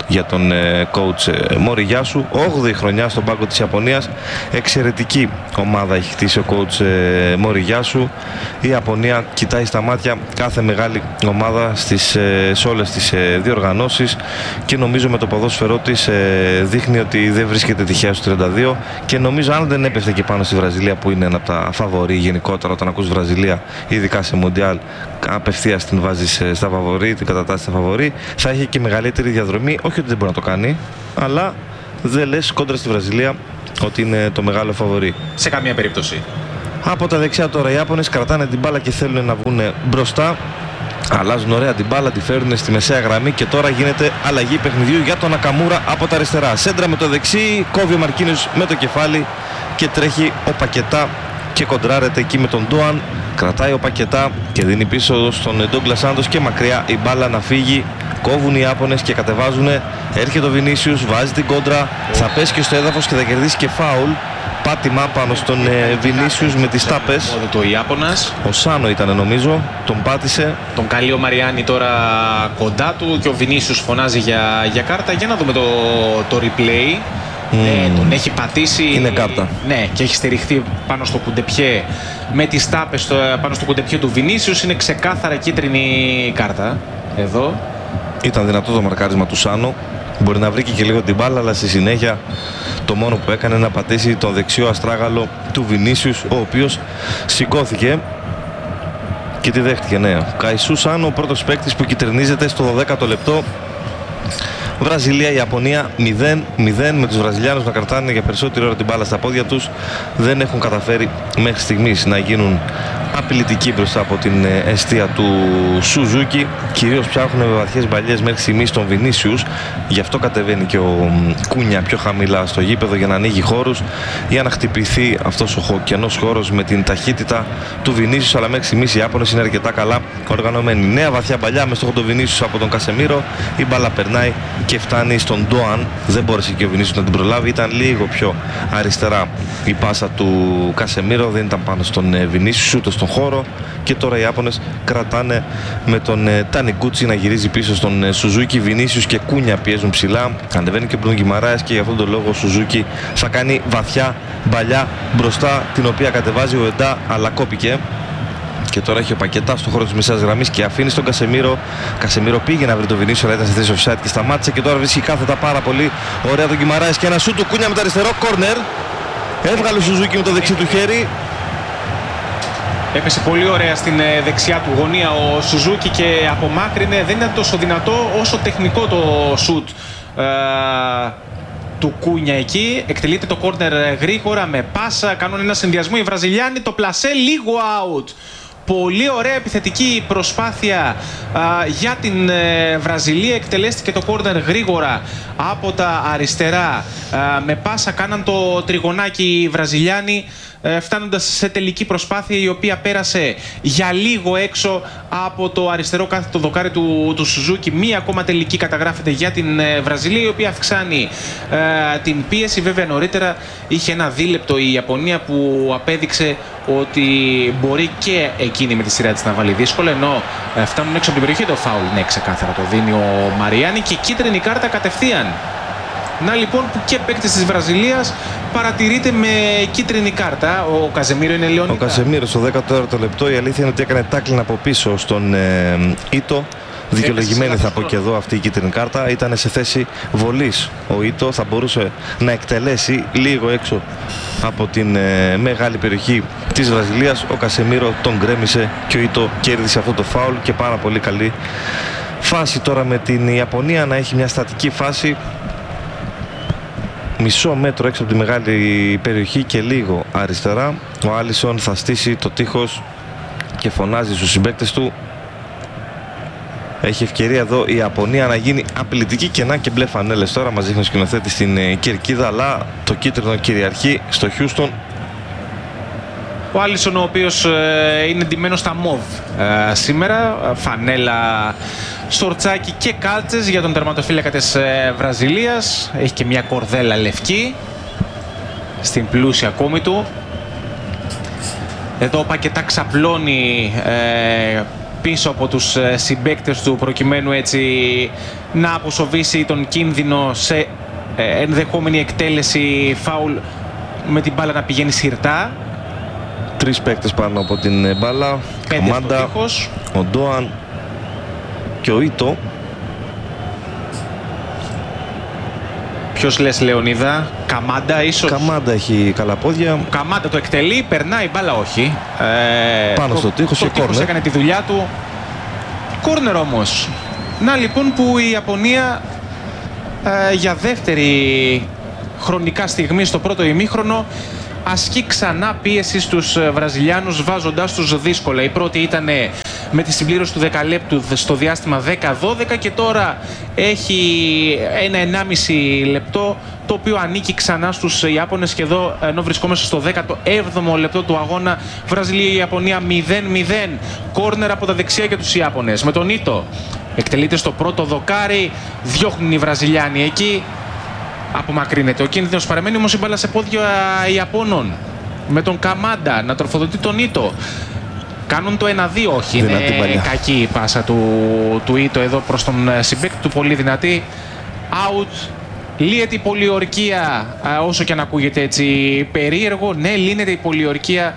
για τον coach Μοριγιάσου. 8η χρονιά στον πάγκο της Ιαπωνίας. Εξαιρετική ομάδα έχει χτίσει ο coach Μοριγιάσου. Η Ιαπωνία κοιτάει στα μάτια κάθε μεγάλη ομάδα σε όλες τις διοργανώσεις και νομίζω με το ποδόσφαιρό της δείχνει ότι δεν βρίσκεται τυχαία στο 32 και νομίζω αν δεν έπεφτε και πάνω στη Βραζιλία που είναι ένα από τα φαβορί γενικότερα όταν ακούς Βραζιλία ειδικά σε Μουντιάλ απευθείας την βάζεις στα φαβορί, την κατατάσσεις στα φαβορί, θα έχει και μεγαλύτερη διαδρομή, όχι ότι δεν μπορεί να το κάνει αλλά δεν λες κόντρα στη Βραζιλία ότι είναι το μεγάλο φαβορί. Σε καμία περίπτωση. Από τα δεξιά τώρα οι Ιάπωνες κρατάνε την μπάλα και θέλουν να βγουν μπροστά. Αλλάζουν ωραία την μπάλα, τη φέρνουν στη μεσαία γραμμή και τώρα γίνεται αλλαγή παιχνιδιού για τον Νακαμούρα από τα αριστερά. Σέντρα με το δεξί, κόβει ο Μαρκίνιος με το κεφάλι και τρέχει ο Πακετά και κοντράρεται εκεί με τον Ντόαν. Κρατάει ο Πακετά και δίνει πίσω στον Ντόγκλας Σάντος και μακριά η μπάλα να φύγει. Κόβουν οι Ιάπωνες και κατεβάζουν. Έρχεται ο Βινίσιους, βάζει την κόντρα, θα πέσει και στο έδαφος και θα κερδίσει και φάουλ. Πάτημα πάνω στον Βινίσιους με τις τάπες. Ο Σάνο ήταν νομίζω, τον πάτησε. Τον καλεί ο Μαριάννη τώρα κοντά του και ο Βινίσιους φωνάζει για κάρτα. Για να δούμε το replay. Τον έχει πατήσει. Είναι κάρτα. Ναι, και έχει στηριχθεί πάνω στο κουντεπιέ με τις τάπες πάνω στο κουντεπιέ του Βινίσιους. Είναι ξεκάθαρα κίτρινη κάρτα. Εδώ. Ήταν δυνατό το μαρκάρισμα του Σάνο. Μπορεί να βρήκε και λίγο την μπάλα, αλλά στη συνέχεια το μόνο που έκανε να πατήσει τον δεξιό αστράγαλο του Βινίσιους, ο οποίος σηκώθηκε και τη δέχτηκε. Ναι, Καϊσού Σάνο, ο πρώτος παίκτης που κυτρινίζεται στο 12ο λεπτό. Βραζιλία-Ιαπωνία 0-0 με τους Βραζιλιάνους να κρατάνε για περισσότερη ώρα την μπάλα στα πόδια τους. Δεν έχουν καταφέρει μέχρι στιγμής να γίνουν απειλητικοί μπροστά από την εστία του Σουζούκι. Κυρίως ψάχνουν με βαθιές μπαλιές μέχρι στιγμής τον Βινίσιους. Γι' αυτό κατεβαίνει και ο Κούνια πιο χαμηλά στο γήπεδο για να ανοίγει χώρους, για να χτυπηθεί αυτός ο κενός χώρος με την ταχύτητα του Βινίσιους. Αλλά μέχρι στιγμής οι Ιάπωνες είναι αρκετά καλά οργανωμένοι. Νέα βαθιά μπαλιά με στόχο τον Βινίσιους από τον Κασεμίρο. Η μπάλα περνάει και φτάνει στον Ντόαν. Δεν μπόρεσε και ο Βινίσιους να την προλάβει. Ήταν λίγο πιο αριστερά η πάσα του Κασεμίρο. Δεν ήταν πάνω στον Βινίσιους ούτε στον χώρο. Και τώρα οι Ιάπωνες κρατάνε με τον Τανικούτσι να γυρίζει πίσω στον Σουζούκι. Βινίσιους και Κούνια πιέζουν ψηλά. Ανεβαίνει και τον Γκιμαράες και για αυτόν τον λόγο ο Σουζούκι θα κάνει βαθιά μπαλιά μπροστά, την οποία κατεβάζει ο Εντά, αλλά κόπηκε. Και τώρα έχει ο Πακετά στο χώρο της μεσαίας γραμμής και αφήνει στον Κασεμίρο. Κασεμίρο πήγε να βρει τον Βινίσιο, αλλά ήταν στη θέση offside και σταμάτησε. Και τώρα βρίσκει κάθετα πάρα πολύ ωραία τον Γκιμαράες και ένα σούτ του Κούνια με το αριστερό κόρνερ. Έβγαλε ο Σουζούκι με το δεξί του χέρι. Έπεσε πολύ ωραία στην δεξιά του γωνία ο Σουζούκι και απομάκρυνε. Δεν ήταν τόσο δυνατό όσο τεχνικό το σούτ του Κούνια εκεί. Εκτελείται το κόρνερ γρήγορα με πάσα. Κάνουν ένα συνδυασμό οι Βραζιλιάνοι. Το πλασέ λίγο out. Πολύ ωραία επιθετική προσπάθεια για την Βραζιλία. Εκτελέστηκε το κόρνερ γρήγορα από τα αριστερά. Με πάσα κάναν το τριγωνάκι οι Βραζιλιάνοι, φτάνοντας σε τελική προσπάθεια η οποία πέρασε για λίγο έξω από το αριστερό κάθετο δοκάρι του Σουζούκι. Μία ακόμα τελική καταγράφεται για την Βραζιλία, η οποία αυξάνει την πίεση. Βέβαια νωρίτερα είχε ένα δίλεπτο η Ιαπωνία που απέδειξε ότι μπορεί και εκείνη με τη σειρά της να βάλει δύσκολο, ενώ φτάνουν έξω από την περιοχή. Το φάουλ, ναι, ξεκάθαρα το δίνει ο Μαριάννη και κίτρινη κάρτα κατευθείαν. Να λοιπόν που και παίκτης της Βραζιλίας παρατηρείται με κίτρινη κάρτα. Ο Κασεμίρο είναι Λεωνίδα. Ο Κασεμίρο στο 14ο λεπτό, η αλήθεια είναι ότι έκανε τάκλιν από πίσω στον Ήτο. Δικαιολογημένη θα πω και εδώ αυτή η κίτρινη κάρτα. Ήταν σε θέση βολής ο Ήτο, θα μπορούσε να εκτελέσει λίγο έξω από την μεγάλη περιοχή της Βραζιλίας. Ο Κασεμίρο τον γκρέμισε και ο Ήτο κέρδισε αυτό το φάουλ. Και πάρα πολύ καλή φάση τώρα με την Ιαπωνία να έχει μια στατική φάση. Μισό μέτρο έξω από τη μεγάλη περιοχή και λίγο αριστερά. Ο Άλισον θα στήσει το τείχος και φωνάζει στους συμπαίκτες του. Έχει ευκαιρία εδώ η Ιαπωνία να γίνει απειλητική και να και μπλε φανέλες τώρα. Μας δείχνει ο σκηνοθέτης στην κερκίδα, αλλά το κίτρινο κυριαρχεί στο Χιούστον. Ο Άλισον, ο οποίος είναι ντυμένος στα μοβ σήμερα, φανέλα, στορτσάκι και κάλτσες για τον τερματοφύλακα της Βραζιλίας. Έχει και μια κορδέλα λευκή στην πλούσια κόμη του. Εδώ ο Πακετά ξαπλώνει πίσω από τους συμπαίκτες του, προκειμένου έτσι να αποσοβήσει τον κίνδυνο σε ενδεχόμενη εκτέλεση φάουλ με την μπάλα να πηγαίνει σιρτά. 3 παίκτες πάνω από την μπάλα. Καμάντα, ο Ντόαν και ο Ίτο. Ποιος λες, Λεωνίδα? Καμάντα ίσως? Καμάντα έχει καλά πόδια. Καμάντα το εκτελεί, περνάει μπάλα, όχι. Πάνω στο τείχος και κόρνερ. Έκανε τη δουλειά του. Κόρνερ όμως. Να λοιπόν που η Ιαπωνία για δεύτερη χρονικά στιγμή στο πρώτο ημίχρονο ασκεί ξανά πίεση στους Βραζιλιάνους, βάζοντάς τους δύσκολα. Η πρώτη ήταν με τη συμπλήρωση του 10 λεπτού στο διάστημα 10-12 και τώρα έχει ένα 1,5 λεπτό το οποίο ανήκει ξανά στους Ιάπωνες, και εδώ ενώ βρισκόμαστε στο 17ο λεπτό του αγώνα, Βραζιλία-Ιαπωνία 0-0. Κόρνερ από τα δεξιά για τους Ιάπωνες με τον Ίτο. Εκτελείται στο πρώτο δοκάρι, διώχνουν οι Βραζιλιάνοι εκεί. Απομακρύνεται ο κίνδυνος, παραμένει όμως η μπάλα σε πόδια Ιαπώνων με τον Καμάντα να τροφοδοτεί τον Ίτο. Κάνουν το 1-2, όχι, είναι κακή η πάσα του Ίτο εδώ προς τον συμπαίκτη του, πολύ δυνατή. Out, λύεται η πολιορκία, όσο και αν ακούγεται έτσι περίεργο. Ναι, λύνεται η πολιορκία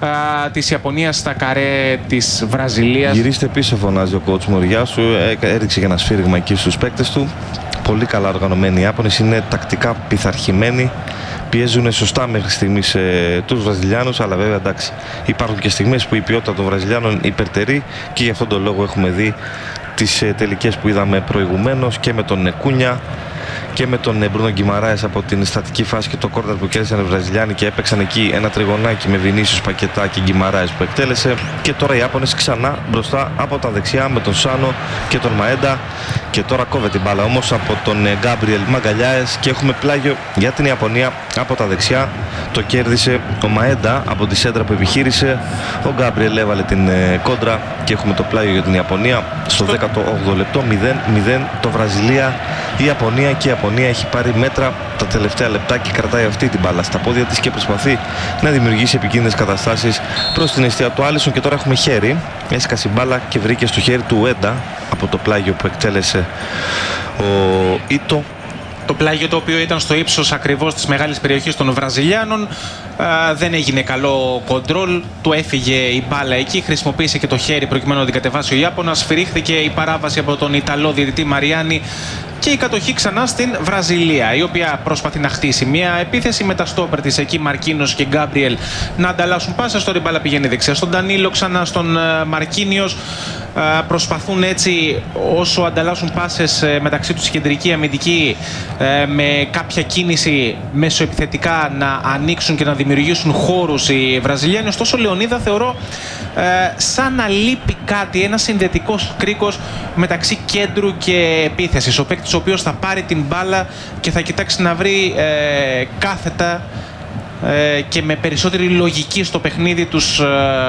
της Ιαπωνίας στα καρέ της Βραζιλίας. Γυρίστε πίσω, φωνάζει ο coach Μοριάσου, έριξε και ένα σφύριγμα εκεί στους παίκτες του. Πολύ καλά οργανωμένοι οι Ιάπωνες, είναι τακτικά πειθαρχημένοι, πιέζουν σωστά μέχρι στιγμής τους Βραζιλιάνους, αλλά βέβαια εντάξει, υπάρχουν και στιγμές που η ποιότητα των Βραζιλιάνων υπερτερεί και γι' αυτόν τον λόγο έχουμε δει τις τελικές που είδαμε προηγουμένως και με τον Κούνια και με τον Μπρούνο Γκιμαράες από την στατική φάση και το κόρνερ που κέρδισαν οι Βραζιλιάνοι και έπαιξαν εκεί ένα τριγωνάκι με Βινίσιους, Πακετά και Γκιμαράες που εκτέλεσε. Και τώρα οι Ιάπωνες ξανά μπροστά από τα δεξιά με τον Σάνο και τον Μαέντα, και τώρα κόβεται την μπάλα όμως από τον Γκάμπριελ Μαγκαλιάες και έχουμε πλάγιο για την Ιαπωνία από τα δεξιά. Το κέρδισε ο Μαέντα από τη σέντρα που επιχείρησε, ο Γκάμπριελ έβαλε την κόντρα και έχουμε το πλάγιο για την Ιαπωνία στο 18ο λεπτό. 0-0 το Βραζιλία η Ιαπωνία, και η Ιαπωνία έχει πάρει μέτρα τα τελευταία λεπτά και κρατάει αυτή την μπάλα στα πόδια της και προσπαθεί να δημιουργήσει επικίνδυνες καταστάσεις προς την αιστεία του Άλισον. Και τώρα έχουμε χέρι, έσκασε μπάλα και βρήκε στο χέρι του Ουέντα από το πλάγιο που εκτέλεσε ο Ίτο. Το πλάγιο το οποίο ήταν στο ύψος ακριβώς της μεγάλης περιοχής των Βραζιλιάνων. Δεν έγινε καλό κοντρόλ, του έφυγε η μπάλα εκεί, χρησιμοποίησε και το χέρι προκειμένου να την κατεβάσει ο Ιάπωνας. Σφυρίχθηκε η παράβαση από τον Ιταλό διαιτητή Μαριάννη και η κατοχή ξανά στην Βραζιλία, η οποία προσπαθεί να χτίσει μια επίθεση με τα στόπερ της εκεί, Μαρκίνος και Γκάμπριελ, να ανταλλάσσουν πάσες. Τώρα η μπάλα πηγαίνει δεξιά στον Ντανίλο, ξανά στον Μαρκίνιος. Προσπαθούν έτσι, όσο ανταλλάσσουν πάσες μεταξύ τους, κεντρική αμυντική, με κάποια κίνηση μεσοεπιθετικά να ανοίξουν και να δημιουργήσουν χώρους οι Βραζιλιάνοι. Ωστόσο, Λεωνίδα, θεωρώ σαν να λείπει κάτι, ένα συνδετικός κρίκος μεταξύ κέντρου και επίθεσης. Ο παίκτης ο οποίος θα πάρει την μπάλα και θα κοιτάξει να βρει κάθετα και με περισσότερη λογική στο παιχνίδι τους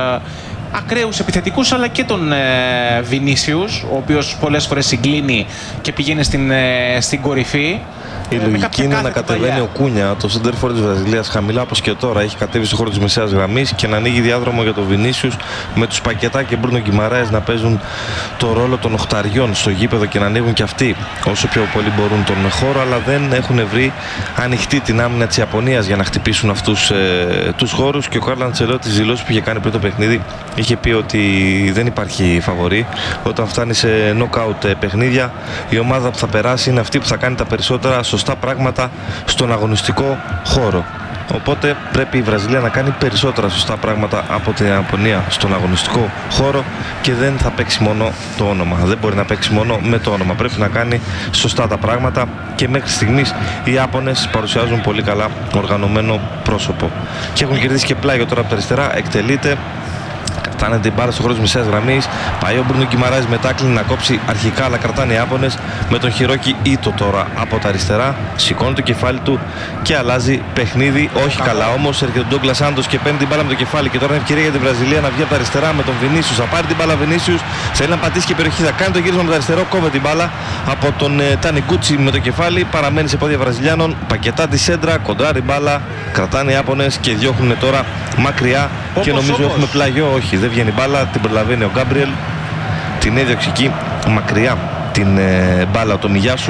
ακραίους επιθετικούς, αλλά και τον Βινίσιους, ο οποίος πολλές φορές συγκλίνει και πηγαίνει στην κορυφή. Η λογική είναι να κατεβαίνει ο Κούνια, το σέντερφορ της Βραζιλίας, χαμηλά όπως και τώρα. Έχει κατέβει στο χώρο της μεσαίας γραμμής και να ανοίγει διάδρομο για τον Βινίσιους, με τους Πακετά και Μπρούνο Γκιμαράες να παίζουν το ρόλο των οχταριών στο γήπεδο και να ανοίγουν και αυτοί όσο πιο πολύ μπορούν τον χώρο, αλλά δεν έχουν βρει ανοιχτή την άμυνα της Ιαπωνίας για να χτυπήσουν αυτούς τους χώρους. Και ο Κάρλο Αντσελότη, τις δηλώσεις που είχε κάνει πριν το παιχνίδι, είχε πει ότι δεν υπάρχει φαβορί. Όταν φτάνει σε knockout παιχνίδια, η ομάδα που θα περάσει είναι αυτή που θα κάνει τα περισσότερα σωστά πράγματα στον αγωνιστικό χώρο. Οπότε πρέπει η Βραζιλία να κάνει περισσότερα σωστά πράγματα από την Ιαπωνία στον αγωνιστικό χώρο και δεν θα παίξει μόνο το όνομα. Δεν μπορεί να παίξει μόνο με το όνομα. Πρέπει να κάνει σωστά τα πράγματα και μέχρι στιγμής οι Ιάπωνες παρουσιάζουν πολύ καλά οργανωμένο πρόσωπο. Και έχουν κερδίσει και πλάγιο τώρα από τα αριστερά. Εκτελείται. Φτάνεται την μπάλα στο χώρο της μεσαίας γραμμής. Πάει ο Μπρούνο Γκιμαράες με τάκλιν να κόψει αρχικά, αλλά κρατάνε οι Ιάπωνες με τον Χιρόκι Ίτο τώρα από τα αριστερά. Σηκώνει το κεφάλι του και αλλάζει παιχνίδι. Όχι καλά όμως. Έρχεται ο Ντόγκλας Σάντος και παίρνει την μπάλα με το κεφάλι. Και τώρα είναι ευκαιρία για την Βραζιλία να βγει από τα αριστερά με τον Βινίσιους. Θα πάρει την μπάλα Βινίσιους. Θέλει να πατήσει και περιοχή. Θα κάνει το γύρισμα με το αριστερό. Κόβε την μπάλα από τον Τανιγκούτσι με το κεφάλι. Παραμένει σε πόδια Βραζιλιάνων. Πακετά τη σέντρα. Κοντράρει μπάλα. Κρατάνε οι Ιάπωνες και διώχνουν τώρα μακριά. Και νομίζω έχουμε πλάγιο. Όχι, δεν βγαίνει μπάλα, την προλαβαίνει ο Γκάμπριελ την έδιωξε εκεί μακριά την μπάλα του Μιγιάσου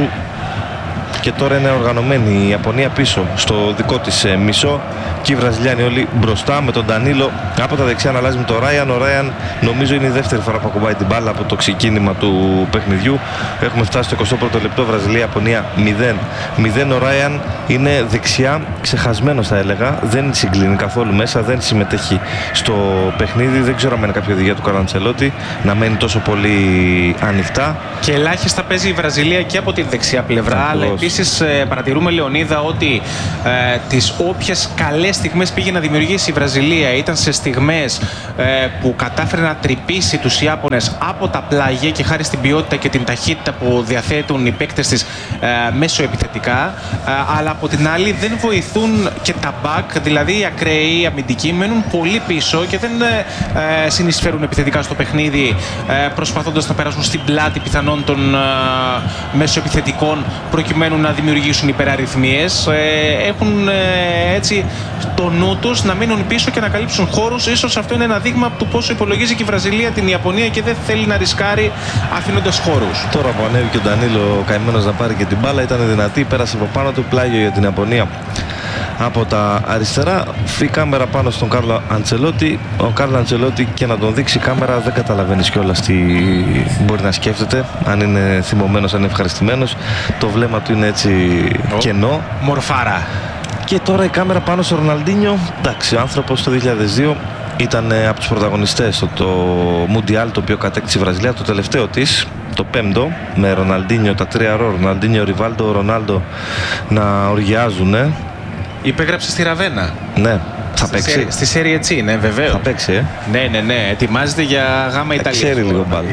και τώρα είναι οργανωμένη η Ιαπωνία πίσω στο δικό της μισό και οι Βραζιλιάνοι όλοι μπροστά με τον Ντανίλο από τα δεξιά να αλλάζει με τον Ράιαν. Ο Ράιαν νομίζω είναι η δεύτερη φορά που ακουμπάει την μπάλα από το ξεκίνημα του παιχνιδιού. Έχουμε φτάσει στο 21ο λεπτό, Βραζιλία-Ιαπωνία 0-0. Ο Ράιαν είναι δεξιά, ξεχασμένος θα έλεγα, δεν συγκλίνει καθόλου μέσα, δεν συμμετέχει στο παιχνίδι. Δεν ξέρω αν είναι κάποια οδηγία του Κάρλο Αντσελότη να μένει τόσο πολύ ανοιχτά. Και ελάχιστα παίζει η Βραζιλία και από τη δεξιά πλευρά, αλλά επίσης παρατηρούμε, Λεωνίδα, ότι τις όποιες καλές στιγμές πήγε να δημιουργήσει η Βραζιλία ήταν σε στιγμές που κατάφερε να τρυπήσει τους Ιάπωνες από τα πλάγια και χάρη στην ποιότητα και την ταχύτητα που διαθέτουν οι παίκτες της μέσω επιθετικά, αλλά από την άλλη δεν βοηθούν και τα back, δηλαδή οι ακραίοι, οι αμυντικοί μένουν πολύ πίσω και δεν συνεισφέρουν επιθετικά στο παιχνίδι, προσπαθώντας να περάσουν στην πλάτη πιθανόν των μέσω επιθετικών προκειμένου να δημιουργήσουν υπεραριθμίες. Έχουν έτσι το νου τους να μείνουν πίσω και να καλύψουν χώρους. Ίσως αυτό είναι ένα δείγμα του πόσο υπολογίζει και η Βραζιλία την Ιαπωνία και δεν θέλει να ρισκάρει αφήνοντας χώρους. Τώρα που ανέβηκε ο Ντανίλο καημένος να πάρει και την μπάλα, ήταν δυνατή, πέρασε από πάνω του, πλάγιο για την Ιαπωνία από τα αριστερά. Φύγει κάμερα πάνω στον Κάρλο Αντσελότη. Ο Κάρλο Αντσελότη, και να τον δείξει κάμερα, δεν καταλαβαίνεις κιόλας τι μπορεί να σκέφτεται, αν είναι θυμωμένος, αν είναι ευχαριστημένος. Το βλέμμα του είναι έτσι κενό. Μορφάρα. Και τώρα η κάμερα πάνω στο Ροναλντίνιο. Εντάξει, ο άνθρωπος το 2002 ήταν από τους πρωταγωνιστές στο Μουντιάλ το οποίο κατέκτησε η Βραζιλία, το τελευταίο της, το 5ο, με Ροναλντίνιο, τα 3 ρο, Ροναλντίνιο, Ριβάλντο, Ρονάλντο να οργιάζουν. Υπέγραψε στη Ραβένα. Ναι. Θα παίξει. Στη Serie C, ναι, βεβαίως. Θα παίξει, Ναι. Ετοιμάζεται για γάμα Ιταλία. Ξέρει λίγο μπάλα.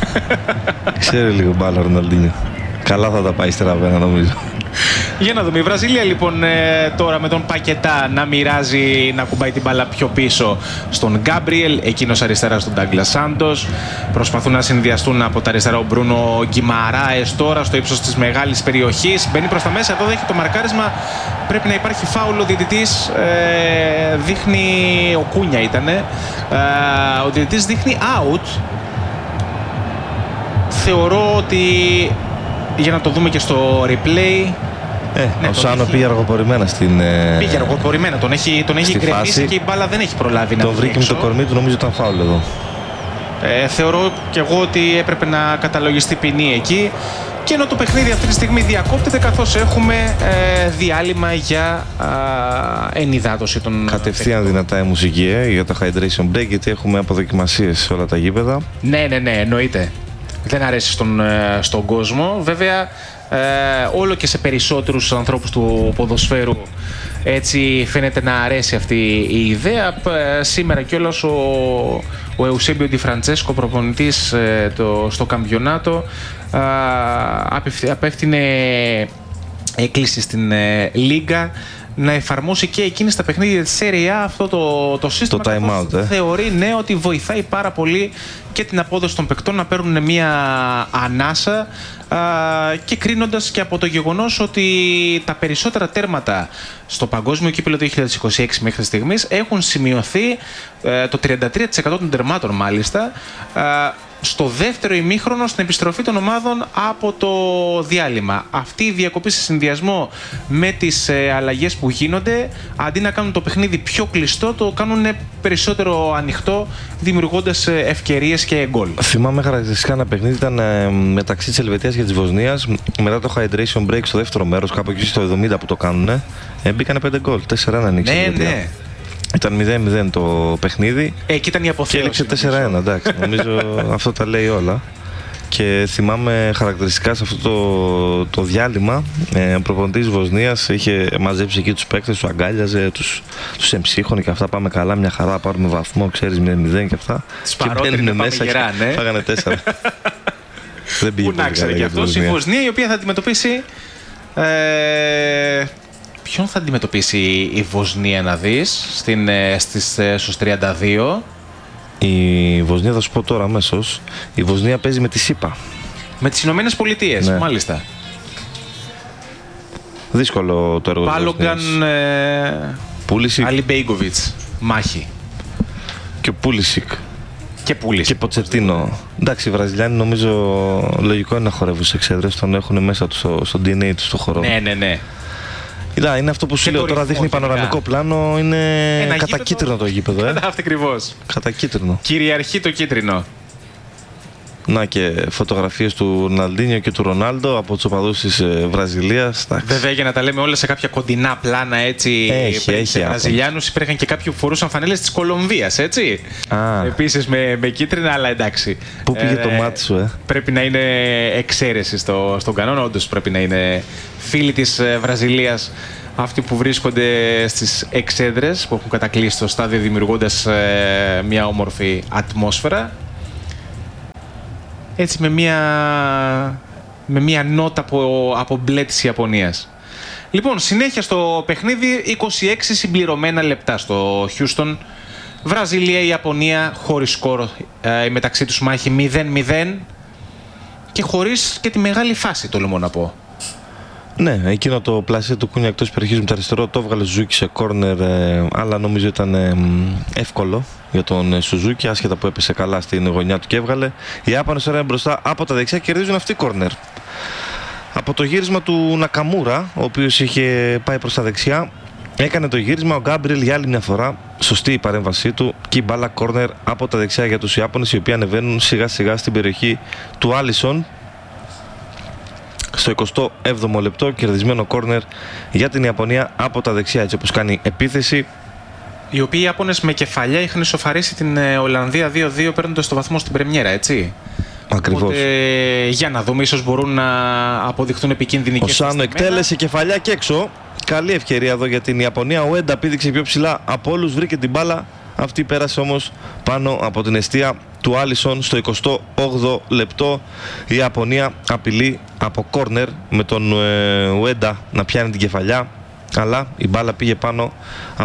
Ξέρει λίγο μπάλα ο Ροναλντίνιο. Καλά θα τα πάει στη Ραβένα, νομίζω. Για να δούμε. Η Βραζιλία λοιπόν τώρα με τον Πακετά να μοιράζει, να κουμπάει την μπάλα πιο πίσω στον Γκάμπριελ, εκείνος αριστερά στον Ντάγκλας Σάντος. Προσπαθούν να συνδυαστούν από τα αριστερά ο Μπρούνο Γκιμαράες τώρα στο ύψος της μεγάλης περιοχής. Μπαίνει προς τα μέσα, εδώ δέχει το μαρκάρισμα. Πρέπει να υπάρχει φάουλ, ο διαιτητής δείχνει, ο Κούνια ήτανε, ο διαιτητής δείχνει out. Θεωρώ ότι, για να το δούμε και στο replay, ναι, ο Σάνο πήγε αργοπορημένα στην. Πήγε αργοπορημένα, τον έχει γκρεμίσει και η μπάλα δεν έχει προλάβει να το βρήκε με το κορμί του, νομίζω ήταν φάουλ εδώ. Θεωρώ και εγώ ότι έπρεπε να καταλογιστεί ποινή εκεί. Και ενώ το παιχνίδι αυτή τη στιγμή διακόπτεται, καθώς έχουμε διάλειμμα για ενυδάτωση των. Κατευθείαν δυνατά η μουσική για το hydration break, γιατί έχουμε αποδοκιμασίες σε όλα τα γήπεδα. Ναι, εννοείται. Δεν αρέσει στον κόσμο. Βέβαια, όλο και σε περισσότερους ανθρώπους του ποδοσφαίρου έτσι φαίνεται να αρέσει αυτή η ιδέα. Σήμερα κιόλας ο Εουσέμπιο Ντι Φραντσέσκο, προπονητής στο καμπιονάτο, απέφτεινε έκκληση στην Λίγκα να εφαρμόσει και εκείνη στα παιχνίδια της Serie A αυτό το σύστημα. Το time out, θεωρεί, ναι, ότι βοηθάει πάρα πολύ και την απόδοση των παικτών να παίρνουν μια ανάσα, και κρίνοντας και από το γεγονός ότι τα περισσότερα τέρματα στο Παγκόσμιο Κύπελλο 2026 μέχρι στιγμής έχουν σημειωθεί, το 33% των τερμάτων μάλιστα, στο δεύτερο ημίχρονο, στην επιστροφή των ομάδων από το διάλειμμα. Αυτή η διακοπή σε συνδυασμό με τις αλλαγές που γίνονται, αντί να κάνουν το παιχνίδι πιο κλειστό, το κάνουν περισσότερο ανοιχτό, δημιουργώντας ευκαιρίες και γκολ. Θυμάμαι χαρακτηριστικά ένα παιχνίδι, ήταν μεταξύ της Ελβετίας και της Βοσνίας, μετά το hydration break στο δεύτερο μέρος, κάπου εκεί στο 70 που το κάνουν, μπήκανε 5 γκολ, 4-1 ανοίξει. Ναι. Ήταν 0-0 το παιχνίδι. Εκεί ήταν η αποθέωση. Και έληξε 4-1, εντάξει. Νομίζω αυτό τα λέει όλα. Και θυμάμαι χαρακτηριστικά σε αυτό το διάλειμμα, ο προπονητής Βοσνίας είχε μαζέψει εκεί τους παίκτες, τους αγκάλιαζε, τους εμψύχωνε και αυτά. Πάμε καλά, μια χαρά, πάρουμε βαθμό, ξέρεις, 0-0 και αυτά. Και μπαίνουν μέσα και φάγανε 4. Δεν πήγε πολύ καλά για αυτός. Η Βοσνία, η οποία θα αντιμετωπίσει. Ποιον θα αντιμετωπίσει η Βοσνία, να δεις, στους 32. Η Βοσνία, θα σου πω τώρα αμέσως, η Βοσνία παίζει με τη ΣΥΠΑ. Με τις Ηνωμένες Πολιτείες, ναι. Μάλιστα. Δύσκολο το έργο. Πάλογκαν, Πούλησικ, Αλιμπέιγκοβιτς, μάχη. Και ο Πούλησικ. Και πούλησε. Και Ποτσετίνο. Εντάξει, οι Βραζιλιάνοι νομίζω λογικό είναι να χορεύουν σε εξέδρες, τον έχουν μέσα του στο DNA του στο χώρο. Ναι. Είδα, είναι αυτό που σου λέω τώρα, δείχνει πανοραμικό πλάνο, είναι κατακίτρινο το γήπεδο. Ακριβώς. Κατακίτρινο. Κυριαρχεί το κίτρινο. Να και φωτογραφίες του Ροναλντίνιο και του Ρονάλντο από τους οπαδούς της Βραζιλίας. Βέβαια, για να τα λέμε όλα σε κάποια κοντινά πλάνα, έτσι. Έχει Βραζιλιάνους υπήρχαν και κάποιοι που φορούσαν φανέλες της Κολομβίας, έτσι. Επίσης με κίτρινα, αλλά εντάξει. Πού πήγε το μάτι σου, Πρέπει να είναι εξαίρεση στον κανόνα. Όντως πρέπει να είναι φίλοι της Βραζιλίας αυτοί που βρίσκονται στις εξέδρες που έχουν κατακλείσει το στάδιο, δημιουργώντας μια όμορφη ατμόσφαιρα. Έτσι με μια νότα από μπλε της Ιαπωνίας. Λοιπόν, συνέχεια στο παιχνίδι, 26 συμπληρωμένα λεπτά στο Χιούστον. Βραζιλία-Ιαπωνία χωρίς σκορ, η μεταξύ τους μάχη 0-0 και χωρίς και τη μεγάλη φάση, τολμώ να πω. Ναι, εκείνο το πλασέ του Κούνια εκτός περιοχής με το αριστερό το έβγαλε Σουζούκι σε κόρνερ, αλλά νομίζω ήταν εύκολο για τον Σουζούκι, άσχετα που έπεσε καλά στην γωνιά του και έβγαλε. Οι Ιάπωνες τώρα είναι μπροστά από τα δεξιά, κερδίζουν αυτοί κόρνερ. Από το γύρισμα του Νακαμούρα, ο οποίος είχε πάει προς τα δεξιά, έκανε το γύρισμα ο Γκάμπριελ για άλλη μια φορά. Σωστή η παρέμβασή του και η μπάλα κόρνερ από τα δεξιά για τους Ιάπωνες, οι οποίοι ανεβαίνουν σιγά σιγά στην περιοχή του Άλισον. Στο 27ο λεπτό, κερδισμένο κόρνερ για την Ιαπωνία από τα δεξιά, έτσι όπως κάνει επίθεση. Οι οποίοι οι Ιάπωνες με κεφαλιά είχαν ισοφαρίσει την Ολλανδία 2-2 παίρνοντας το βαθμό στην πρεμιέρα, έτσι. Ακριβώς. Οπότε, για να δούμε, ίσως μπορούν να αποδειχθούν επικίνδυνοι και ο Σάνο εκτέλεσε κεφαλιά και έξω. Καλή ευκαιρία εδώ για την Ιαπωνία. Ο Έντα πήδηξε πιο ψηλά από όλους, βρήκε την μπάλα. Αυτή πέρασε όμως πάνω από την εστία του Άλισον στο 28ο λεπτό. Η Ιαπωνία απειλεί από κόρνερ με τον Ουέντα να πιάνει την κεφαλιά, αλλά η μπάλα πήγε πάνω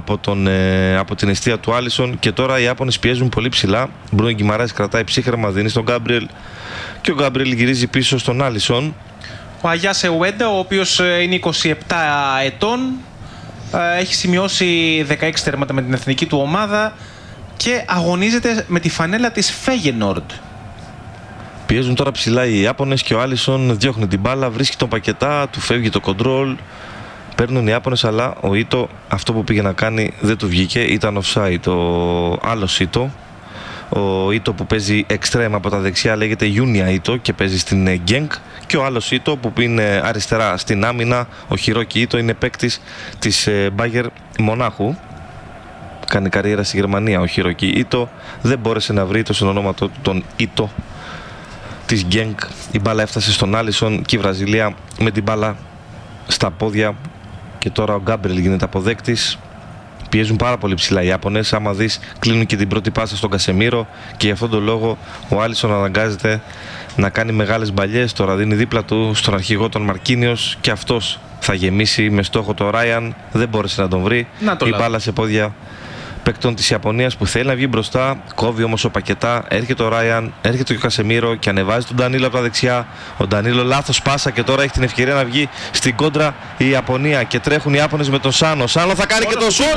από την εστία του Άλισον και τώρα οι Ιάπωνες πιέζουν πολύ ψηλά. Μπρούνο Γκιμαράης κρατάει ψύχρεμα, δίνει στον Γκάμπριελ και ο Γκάμπριελ γυρίζει πίσω στον Άλισον. Ο Αγιάσε Ουέντα, ο οποίος είναι 27 ετών, έχει σημειώσει 16 τέρματα με την εθνική του ομάδα και αγωνίζεται με τη φανέλα της Φέγενορντ. Πιέζουν τώρα ψηλά οι Ιάπωνες και ο Άλισον διώχνει την μπάλα, βρίσκει τον Πακετά, του φεύγει το κοντρόλ. Παίρνουν οι Ιάπωνες, αλλά ο Ήτο αυτό που πήγε να κάνει δεν του βγήκε, ήταν offside. Ο άλλος Ήτο, ο Ήτο που παίζει extreme από τα δεξιά λέγεται Γιούνια Ήτο και παίζει στην Γκένκ, και ο άλλος Ήτο που είναι αριστερά στην άμυνα, ο Χιρόκι Ήτο, είναι παίκτης της Μπάγερ Μονάχου. Κάνει καριέρα στη Γερμανία ο Χιρόκι Ήτο, δεν μπόρεσε να βρει το συνονόματο του τον Ήτο της Γκένκ. Η μπάλα έφτασε στον Άλισον και η Βραζιλία με την μπάλα στα πόδια και τώρα ο Γκάμπριελ γίνεται αποδέκτης. Πιέζουν πάρα πολύ ψηλά οι Ιάπωνες. Άμα δεις, κλείνουν και την πρώτη πάσα στον Κασεμίρο και γι' αυτόν τον λόγο ο Άλισον αναγκάζεται να κάνει μεγάλες μπαλιές. Τώρα δίνει δίπλα του στον αρχηγό τον Μαρκίνιος και αυτός θα γεμίσει με στόχο το Ράιαν. Δεν μπόρεσε να τον βρει. Η μπάλα σε πόδια παίκτων της Ιαπωνίας που θέλει να βγει μπροστά. Κόβει όμως ο Πακετά. Έρχεται ο Ράιαν, έρχεται και ο Κασεμίρο και ανεβάζει τον Ντανίλο από τα δεξιά. Ο Ντανίλο λάθος πάσα και τώρα έχει την ευκαιρία να βγει στην κόντρα η Ιαπωνία και τρέχουν οι Ιάπωνες με τον Σάνο. Σάνο θα κάνει και το σούτ.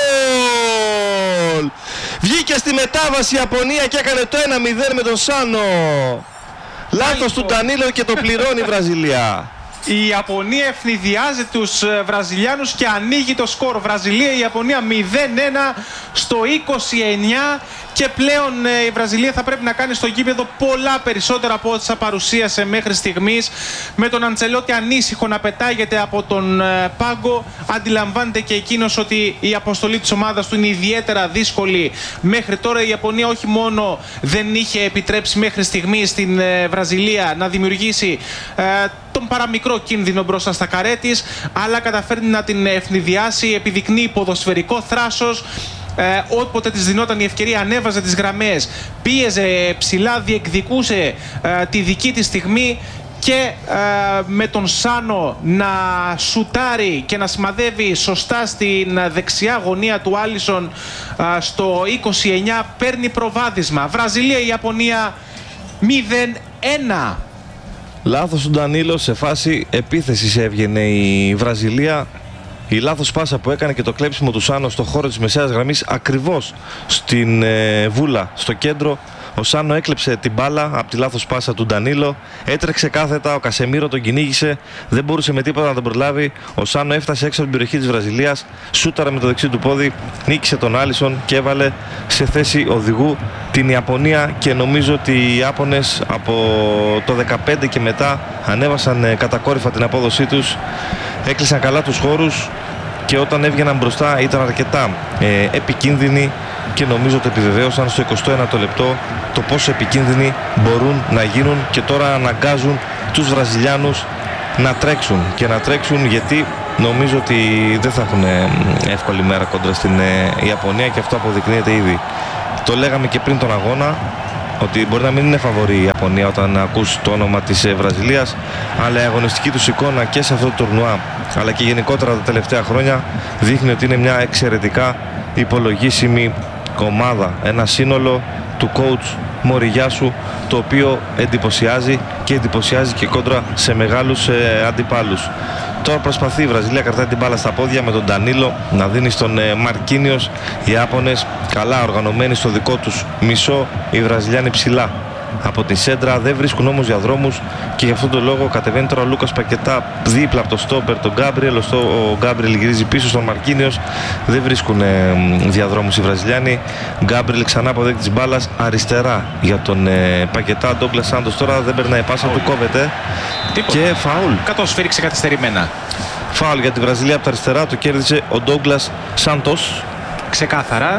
Βγήκε στη μετάβαση η Ιαπωνία και έκανε το 1-0 με τον Σάνο. Λάθος του Ντανίλο και το πληρώνει η Βραζιλία. Η Ιαπωνία ευνηδιάζει τους Βραζιλιάνους και ανοίγει το σκορ. Βραζιλία-Ιαπωνία 0-1 στο 29 και πλέον η Βραζιλία θα πρέπει να κάνει στο γήπεδο πολλά περισσότερα από όσα παρουσίασε μέχρι στιγμής. Με τον Αντσελότη ανήσυχο να πετάγεται από τον πάγκο, αντιλαμβάνεται και εκείνος ότι η αποστολή της ομάδας του είναι ιδιαίτερα δύσκολη. Μέχρι τώρα η Ιαπωνία όχι μόνο δεν είχε επιτρέψει μέχρι στιγμής στην Βραζιλία να δημιουργήσει τον παραμικρό κίνδυνο μπροστά στα καρέ της, αλλά καταφέρνει να την ευνηδιάσει, επιδεικνύει ποδοσφαιρικό θράσος. Όποτε της δινόταν η ευκαιρία ανέβαζε τις γραμμές, πίεζε ψηλά, διεκδικούσε τη δική της στιγμή και με τον Σάνο να σουτάρει και να σημαδεύει σωστά στην δεξιά γωνία του Άλισον στο 29 παίρνει προβάδισμα. Βραζιλία-Ιαπωνία 0-1. Λάθος του Ντανίλο, σε φάση επίθεσης έβγαινε η Βραζιλία. Η λάθος πάσα που έκανε και το κλέψιμο του Σάνο στο χώρο της μεσαίας γραμμής, ακριβώς στην βούλα, στο κέντρο. Ο Σάνο έκλεψε την μπάλα από τη λάθος πάσα του Ντανίλο. Έτρεξε κάθετα. Ο Κασεμίρο τον κυνήγησε. Δεν μπορούσε με τίποτα να τον προλάβει. Ο Σάνο έφτασε έξω από την περιοχή της Βραζιλίας. Σούταρε με το δεξί του πόδι. Νίκησε τον Άλισον και έβαλε σε θέση οδηγού την Ιαπωνία. Και νομίζω ότι οι Ιάπωνες από το 15 και μετά ανέβασαν κατακόρυφα την απόδοσή τους. Έκλεισαν καλά τους χώρους. Και όταν έβγαιναν μπροστά ήταν αρκετά επικίνδυνοι και νομίζω ότι επιβεβαίωσαν στο 21ο λεπτό το πόσο επικίνδυνοι μπορούν να γίνουν και τώρα αναγκάζουν τους Βραζιλιάνους να τρέξουν και να τρέξουν γιατί νομίζω ότι δεν θα έχουν εύκολη μέρα κόντρα στην Ιαπωνία και αυτό αποδεικνύεται ήδη. Το λέγαμε και πριν τον αγώνα ότι μπορεί να μην είναι φαβορή η Ιαπωνία όταν ακούς το όνομα της Βραζιλίας, αλλά η αγωνιστική τους εικόνα και σε αυτό το τουρνουά αλλά και γενικότερα τα τελευταία χρόνια δείχνει ότι είναι μια εξαιρετικά υπολογίσιμη ομάδα, ένα σύνολο του coach Μοριγιάσου το οποίο εντυπωσιάζει και εντυπωσιάζει και κόντρα σε μεγάλους αντιπάλους. Τώρα προσπαθεί η Βραζιλία, κρατάει την μπάλα στα πόδια με τον Ντανίλο να δίνει στον Μαρκίνιος. Οι Ιάπωνες καλά οργανωμένοι στο δικό τους μισό, οι Βραζιλιάνοι ψηλά από τη σέντρα, δεν βρίσκουν όμως διαδρόμους και γι' αυτόν τον λόγο κατεβαίνει τώρα ο Λούκας Πακετά δίπλα από το στόπερ τον Γκάμπριελ. Ο Γκάμπριελ γυρίζει πίσω στον Μαρκίνιος, δεν βρίσκουν διαδρόμους οι Βραζιλιάνοι. Γκάμπριελ ξανά αποδέχει της μπάλας αριστερά για τον Πακετά. Ντόγκλας Σάντος τώρα δεν περνάει πάσα, του κόβεται. Τίποτα. Και φάουλ. Κάτω σφύριξε καθυστερημένα. Φάουλ για τη Βραζιλία από τα αριστερά, το κέρδισε ο Ντόγκλας Σάντος. Ξεκάθαρα.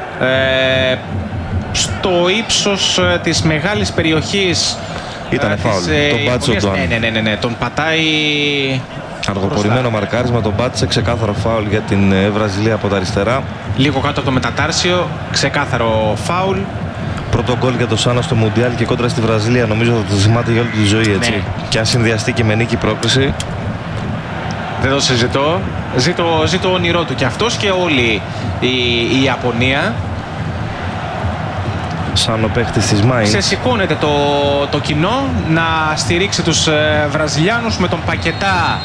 Στο ύψος της μεγάλης περιοχής ήταν φάουλ. Τον πάτησε ο Ντουάν. Ναι, τον πατάει. Αργοπορημένο μαρκάρισμα, τον πάτησε. Ξεκάθαρο φάουλ για την Βραζιλία από τα αριστερά. Λίγο κάτω από το μετατάρσιο. Ξεκάθαρο φάουλ. Πρώτο γκολ για το Σάνο στο Μουντιάλ και κόντρα στη Βραζιλία. Νομίζω θα το θυμάται για όλη τη ζωή, έτσι. Ναι. Και αν συνδυαστεί και με νίκη πρόκριση. Δεν το συζητώ. Ζει το όνειρό του και αυτός και όλη η Ιαπωνία. Σαν ο παίχτης της Μάιν. Ξεσηκώνεται το κοινό να στηρίξει τους Βραζιλιάνους με τον Πακετά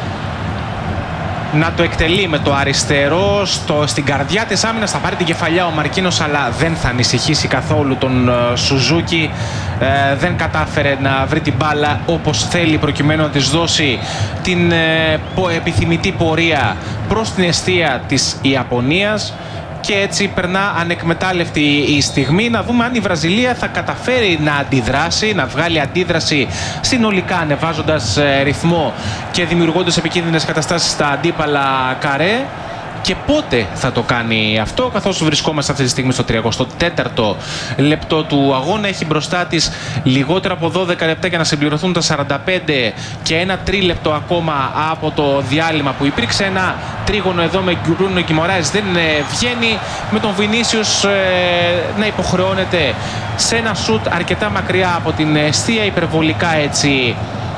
να το εκτελεί με το αριστερό στην καρδιά της άμυνας. Θα πάρει την κεφαλιά ο Μαρκίνος αλλά δεν θα ανησυχήσει καθόλου τον Σουζούκι. Δεν κατάφερε να βρει την μπάλα όπως θέλει προκειμένου να της δώσει την επιθυμητή πορεία προς την εστία της Ιαπωνίας. Και έτσι περνά ανεκμετάλλευτη η στιγμή. Να δούμε αν η Βραζιλία θα καταφέρει να αντιδράσει, να βγάλει αντίδραση συνολικά ανεβάζοντας ρυθμό και δημιουργώντας επικίνδυνες καταστάσεις στα αντίπαλα καρέ. Και πότε θα το κάνει αυτό, καθώς βρισκόμαστε αυτή τη στιγμή στο 34ο λεπτό του αγώνα. Έχει μπροστά της λιγότερα από 12 λεπτά για να συμπληρωθούν τα 45 και ένα τρίλεπτο ακόμα από το διάλειμμα που υπήρξε. Ένα τρίγωνο εδώ με Μπρούνο Γκιμοράες δεν βγαίνει, με τον Βινίσιους να υποχρεώνεται σε ένα σουτ αρκετά μακριά από την εστία, υπερβολικά έτσι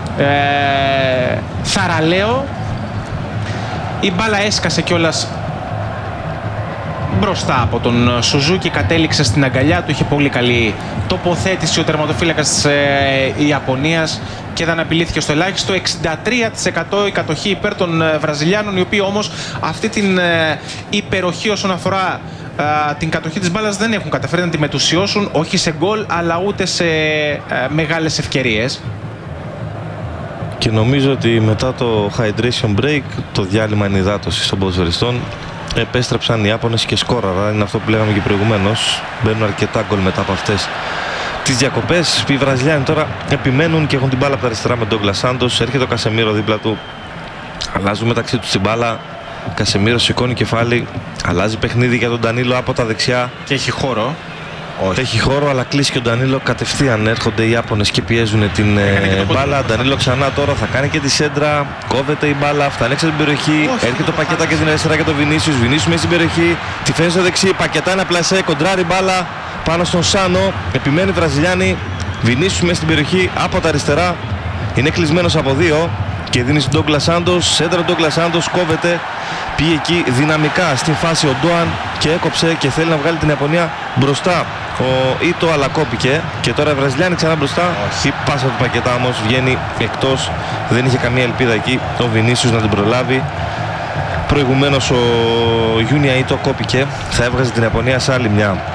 θαραλέο. Η μπάλα έσκασε κιόλας μπροστά από τον Σουζούκι, κατέληξε στην αγκαλιά του, είχε πολύ καλή τοποθέτηση ο τερματοφύλακας της Ιαπωνίας και δεν απειλήθηκε στο ελάχιστο. 63% η κατοχή υπέρ των Βραζιλιάνων, οι οποίοι όμως αυτή την υπεροχή όσον αφορά την κατοχή της μπάλας δεν έχουν καταφέρει να τη μετουσιώσουν, όχι σε γκολ αλλά ούτε σε μεγάλες ευκαιρίες. Και νομίζω ότι μετά το hydration break, το διάλειμμα ενυδάτωσης των ποδοσφαιριστών, επέστρεψαν οι Ιάπωνες και σκόραραν. Είναι αυτό που λέγαμε και προηγουμένως. Μπαίνουν αρκετά γκολ μετά από αυτές τις διακοπές. Οι Βραζιλιάνοι τώρα επιμένουν και έχουν την μπάλα από τα αριστερά με τον Ντόγκλας Σάντος. Έρχεται ο Κασεμίρο δίπλα του. Αλλάζουν μεταξύ τους την μπάλα. Κασεμίρο σηκώνει κεφάλι. Αλλάζει παιχνίδι για τον Ντανίλο από τα δεξιά. Και έχει χώρο. Όχι. Έχει χώρο, αλλά κλείσει και ο Ντανίλο. Κατευθείαν έρχονται οι Ιάπωνες και πιέζουν την μπάλα. Ντανίλο ξανά τώρα θα κάνει και τη σέντρα. Κόβεται η μπάλα, φτάνει έξω την περιοχή. Έρχεται το Πακετά και την αριστερά για τον Βινίσιους. Βινίσιους μέσα στην περιοχή. Τη φαίνει στο δεξί. Πακετά ένα πλασέ. Κοντράρει μπάλα πάνω στον Σάνο. Επιμένει Βραζιλιάνοι. Βινίσιους μέσα στην περιοχή από τα αριστερά. Είναι κλεισμένος από δύο. Και δίνει στον Ντόγκλας Σάντος. Σέντρα ο Ντόγκλας Σάντος. Κόβεται. Πήγε εκεί δυναμικά στην φάση ο Ντόαν και έκοψε και θέλει να βγάλει την Ιαπωνία μπροστά. Ο Ήτο αλλά κόπηκε και τώρα οι Βραζιλιάνοι ξανά μπροστά. Η πάσα του Πακετά όμως βγαίνει εκτός. Δεν είχε καμία ελπίδα εκεί ο Βινίσιους να την προλάβει. Προηγουμένως ο Γιούνια Ήτο κόπηκε. Θα έβγαζε την Ιαπωνία σε άλλη μια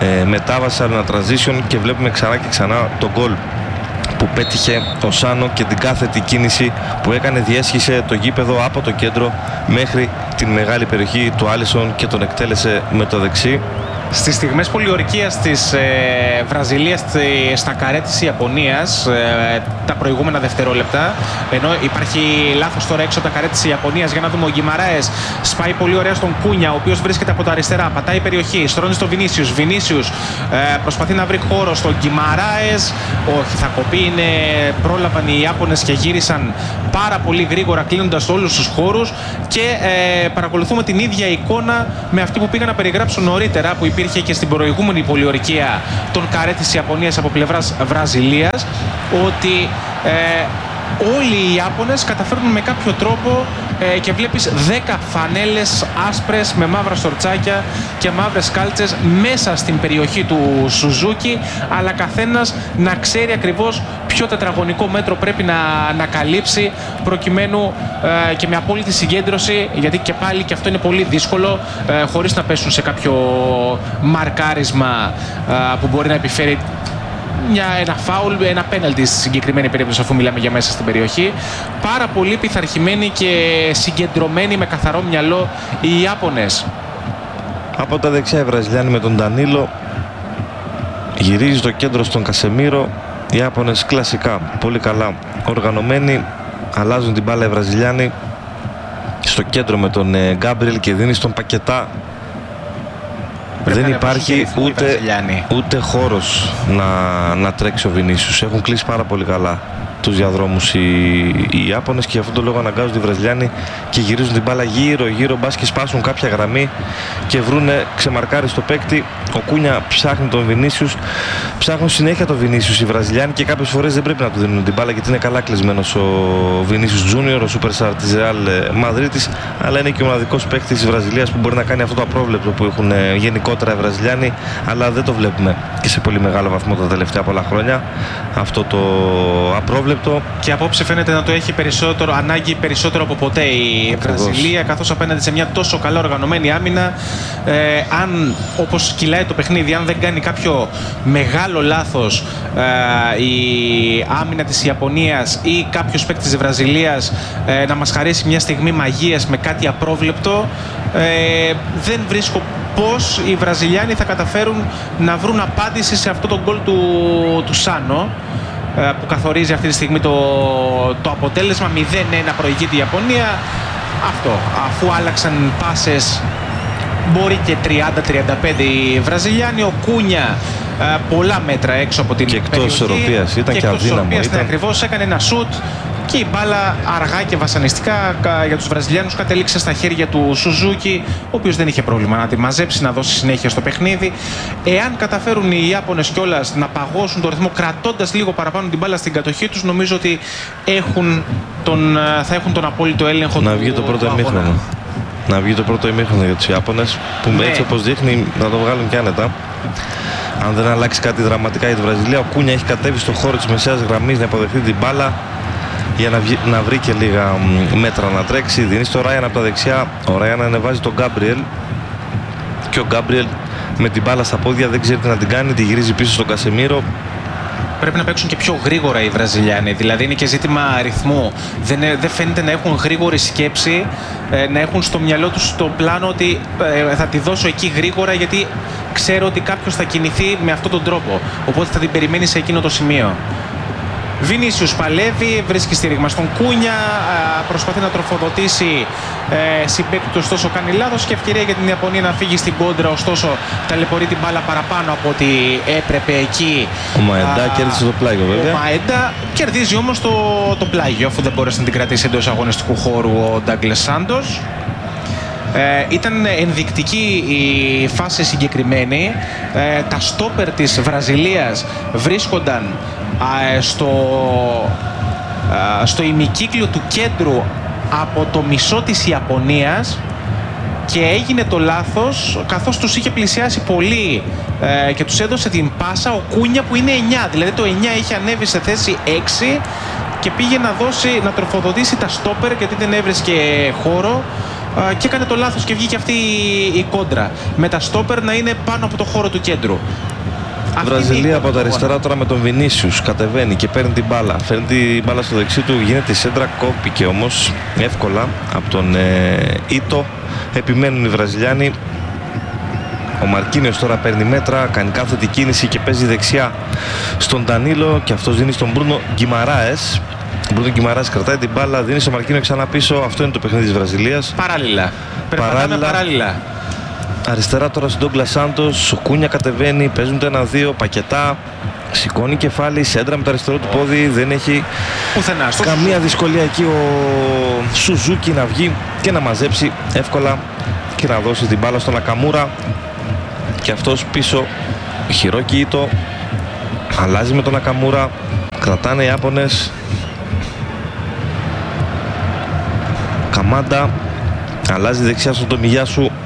μετάβαση, άλλο ένα transition και βλέπουμε ξανά και ξανά τον γκολ που πέτυχε ο Σάνο και την κάθετη κίνηση που έκανε, διέσχισε το γήπεδο από το κέντρο μέχρι την μεγάλη περιοχή του Άλισον και τον εκτέλεσε με το δεξί. Στις στιγμές πολιορκίας της Βραζιλίας στα καρέ της Ιαπωνίας, τα προηγούμενα δευτερόλεπτα, ενώ υπάρχει λάθος τώρα έξω από τα καρέ της Ιαπωνίας, για να δούμε, ο Γκιμαράες σπάει πολύ ωραία στον Κούνια, ο οποίος βρίσκεται από τα αριστερά, πατάει περιοχή, στρώνει στο Βινίσιους, προσπαθεί να βρει χώρο στον Γκιμαράες, όχι, θα κοπεί, πρόλαβαν οι Ιάπωνες και γύρισαν πάρα πολύ γρήγορα, κλείνοντας όλους τους χώρους, και παρακολουθούμε την ίδια εικόνα με αυτή που πήγα να περιγράψω νωρίτερα, που υπήρχε και στην προηγούμενη πολιορκία των καρέ της Ιαπωνίας από πλευράς Βραζιλίας, ότι όλοι οι Ιάπωνες καταφέρνουν με κάποιο τρόπο και βλέπεις 10 φανέλες άσπρες με μαύρα στορτσάκια και μαύρες κάλτσες μέσα στην περιοχή του Σουζούκι, αλλά καθένας να ξέρει ακριβώς ποιο τετραγωνικό μέτρο πρέπει να καλύψει, προκειμένου και με απόλυτη συγκέντρωση, γιατί και πάλι και αυτό είναι πολύ δύσκολο, χωρίς να πέσουν σε κάποιο μαρκάρισμα που μπορεί να επιφέρει ένα φάουλ, ένα πέναλτι στη συγκεκριμένη περίπτωση, αφού μιλάμε για μέσα στην περιοχή. Πάρα πολύ πειθαρχημένοι και συγκεντρωμένοι με καθαρό μυαλό οι Ιάπωνες. Από τα δεξιά οι Βραζιλιάνοι με τον Ντανίλο, γυρίζει το κέντρο στον Κασεμίρο. Οι Ιάπωνες κλασικά πολύ καλά οργανωμένοι, αλλάζουν την μπάλα οι Βραζιλιάνοι στο κέντρο με τον Γκάμπριελ και δίνει στον Πακετά. Δεν υπάρχει ούτε χώρος να τρέξει ο Βινίσιους. Έχουν κλείσει πάρα πολύ καλά τους διαδρόμους οι Ιάπωνες και γι' αυτόν τον λόγο αναγκάζονται οι Βραζιλιάνοι και γυρίζουν την μπάλα γύρω μπας και σπάσουν κάποια γραμμή και βρούνε ξεμαρκάρει στο παίκτη. Ο Κούνια ψάχνει τον Βινίσιους, ψάχνουν συνέχεια τον Βινίσιους οι Βραζιλιάνοι και κάποιες φορές δεν πρέπει να του δίνουν την μπάλα, γιατί είναι καλά κλεισμένος ο Βινίσιους Τζούνιορ, ο Superstar της Real Μαδρίτης, αλλά είναι και ο μοναδικός παίκτης της Βραζιλίας που μπορεί να κάνει αυτό το απρόβλεπτο που έχουν γενικότερα οι Βραζιλιάνοι, αλλά δεν το βλέπουμε και σε πολύ μεγάλο βαθμό τα τελευταία πολλά χρόνια αυτό το απρόβλεπτο. Και απόψε φαίνεται να το έχει ανάγκη περισσότερο από ποτέ η Βραζιλία, καθώς απέναντι σε μια τόσο καλά οργανωμένη άμυνα, αν, όπως κυλάει το παιχνίδι, αν δεν κάνει κάποιο μεγάλο λάθος η άμυνα της Ιαπωνίας ή κάποιος παίκτης της Βραζιλίας να μας χαρίσει μια στιγμή μαγείας με κάτι απρόβλεπτο, δεν βρίσκω πώς οι Βραζιλιάνοι θα καταφέρουν να βρουν απάντηση σε αυτό το γκολ του Σάνο, που καθορίζει αυτή τη στιγμή το αποτέλεσμα. 0-1 προηγείται η Ιαπωνία. Αυτό, αφού άλλαξαν πάσες, μπορεί και 30-35 οι Βραζιλιάνοι. Ο Κούνια πολλά μέτρα έξω από την περιοχή. Και εκτός ισορροπίας ήταν και αδύναμο. Ακριβώς, έκανε ένα σουτ και η μπάλα αργά και βασανιστικά για τους Βραζιλιάνους κατέληξε στα χέρια του Σουζούκι, ο οποίος δεν είχε πρόβλημα να τη μαζέψει, να δώσει συνέχεια στο παιχνίδι. Εάν καταφέρουν οι Ιάπωνες κιόλας να παγώσουν το ρυθμό κρατώντας λίγο παραπάνω την μπάλα στην κατοχή τους, νομίζω ότι θα έχουν τον απόλυτο έλεγχο να βγει το πρώτο ημίχρονο. Να βγει το πρώτο ημίχρονο για τους Ιάπωνες, που έτσι όπως δείχνει να το βγάλουν κι άνετα. Αν δεν αλλάξει κάτι δραματικά για τη Βραζιλία, ο Κούνια έχει κατέβει στο χώρο της μεσαίας γραμμής να υποδεχτεί την μπάλα για να βρει και λίγα μέτρα να τρέξει. Δίνει στο Ράιαν από τα δεξιά. Ο Ράιαν ανεβάζει τον Γκάμπριελ και ο Γκάμπριελ με την μπάλα στα πόδια δεν ξέρει τι να την κάνει, τη γυρίζει πίσω στον Κασεμίρο. Πρέπει να παίξουν και πιο γρήγορα οι Βραζιλιάνοι, δηλαδή είναι και ζήτημα αριθμού. Δεν φαίνεται να έχουν γρήγορη σκέψη, να έχουν στο μυαλό τους το πλάνο ότι θα τη δώσω εκεί γρήγορα, γιατί ξέρω ότι κάποιος θα κινηθεί με αυτόν τον τρόπο, οπότε θα την περιμένει σε εκείνο το σημείο. Βινίσιους παλεύει, βρίσκει στήριγμα στον Κούνια, προσπαθεί να τροφοδοτήσει συμπαίκτη του, ωστόσο κάνει λάθος και ευκαιρία για την Ιαπωνία να φύγει στην κόντρα, ωστόσο ταλαιπωρεί την μπάλα παραπάνω από ό,τι έπρεπε εκεί. Ο Μαεντά κέρδισε το πλάγιο βέβαια. Ο Μαεντά κερδίζει όμως το πλάγιο, αφού δεν μπόρεσε να την κρατήσει εντός αγωνιστικού χώρου ο Ντάγκλες Σάντος. Ήταν ενδεικτική η φάση συγκεκριμένη. Τα στόπερ της Βραζιλίας βρίσκονταν στο ημικύκλιο του κέντρου από το μισό της Ιαπωνίας και έγινε το λάθος καθώς τους είχε πλησιάσει πολύ και τους έδωσε την πάσα ο Κούνια που είναι 9, δηλαδή το 9 είχε ανέβει σε θέση 6 και πήγε να τροφοδοτήσει τα στόπερ γιατί δεν έβρισκε χώρο. και έκανε το λάθος και βγήκε αυτή η κόντρα. Με τα στόπερ να είναι πάνω από το χώρο του κέντρου. Βραζιλία από τα αριστερά τώρα με τον Βινίσιους. Κατεβαίνει και παίρνει την μπάλα. Φέρνει την μπάλα στο δεξί του. Γίνεται η σέντρα. Κόπηκε όμως εύκολα από τον Ήτο. Επιμένουν οι Βραζιλιάνοι. Ο Μαρκίνιος τώρα παίρνει μέτρα. Κάνει κάθετη κίνηση και παίζει δεξιά στον Ντανίλο. Και αυτός δίνει στον Μπρούνο Γκιμαράες. Ο Μπρούνο Γκιμαράες κρατάει την μπάλα. Δίνει στον Μαρκίνιο ξανά πίσω. Αυτό είναι το παιχνίδι της Βραζιλίας. Παράλληλα. Περπατάμε παράλληλα. Αριστερά τώρα στον Ντόγκλας Σάντος. Ο Κούνια κατεβαίνει, παίζουν το 1-2. Πακετά, σηκώνει κεφάλι, σέντρα με το αριστερό του πόδι. Δεν έχει καμία δυσκολία εκεί ο Σουζούκι να βγει και να μαζέψει εύκολα και να δώσει την μπάλα στον Νακαμούρα. Και αυτός πίσω, Χιρόκι Ήτο, αλλάζει με τον Νακαμούρα. Κρατάνε οι Ιάπωνες. Καμάντα αλλάζει δεξιά στον Τομιγιάσου.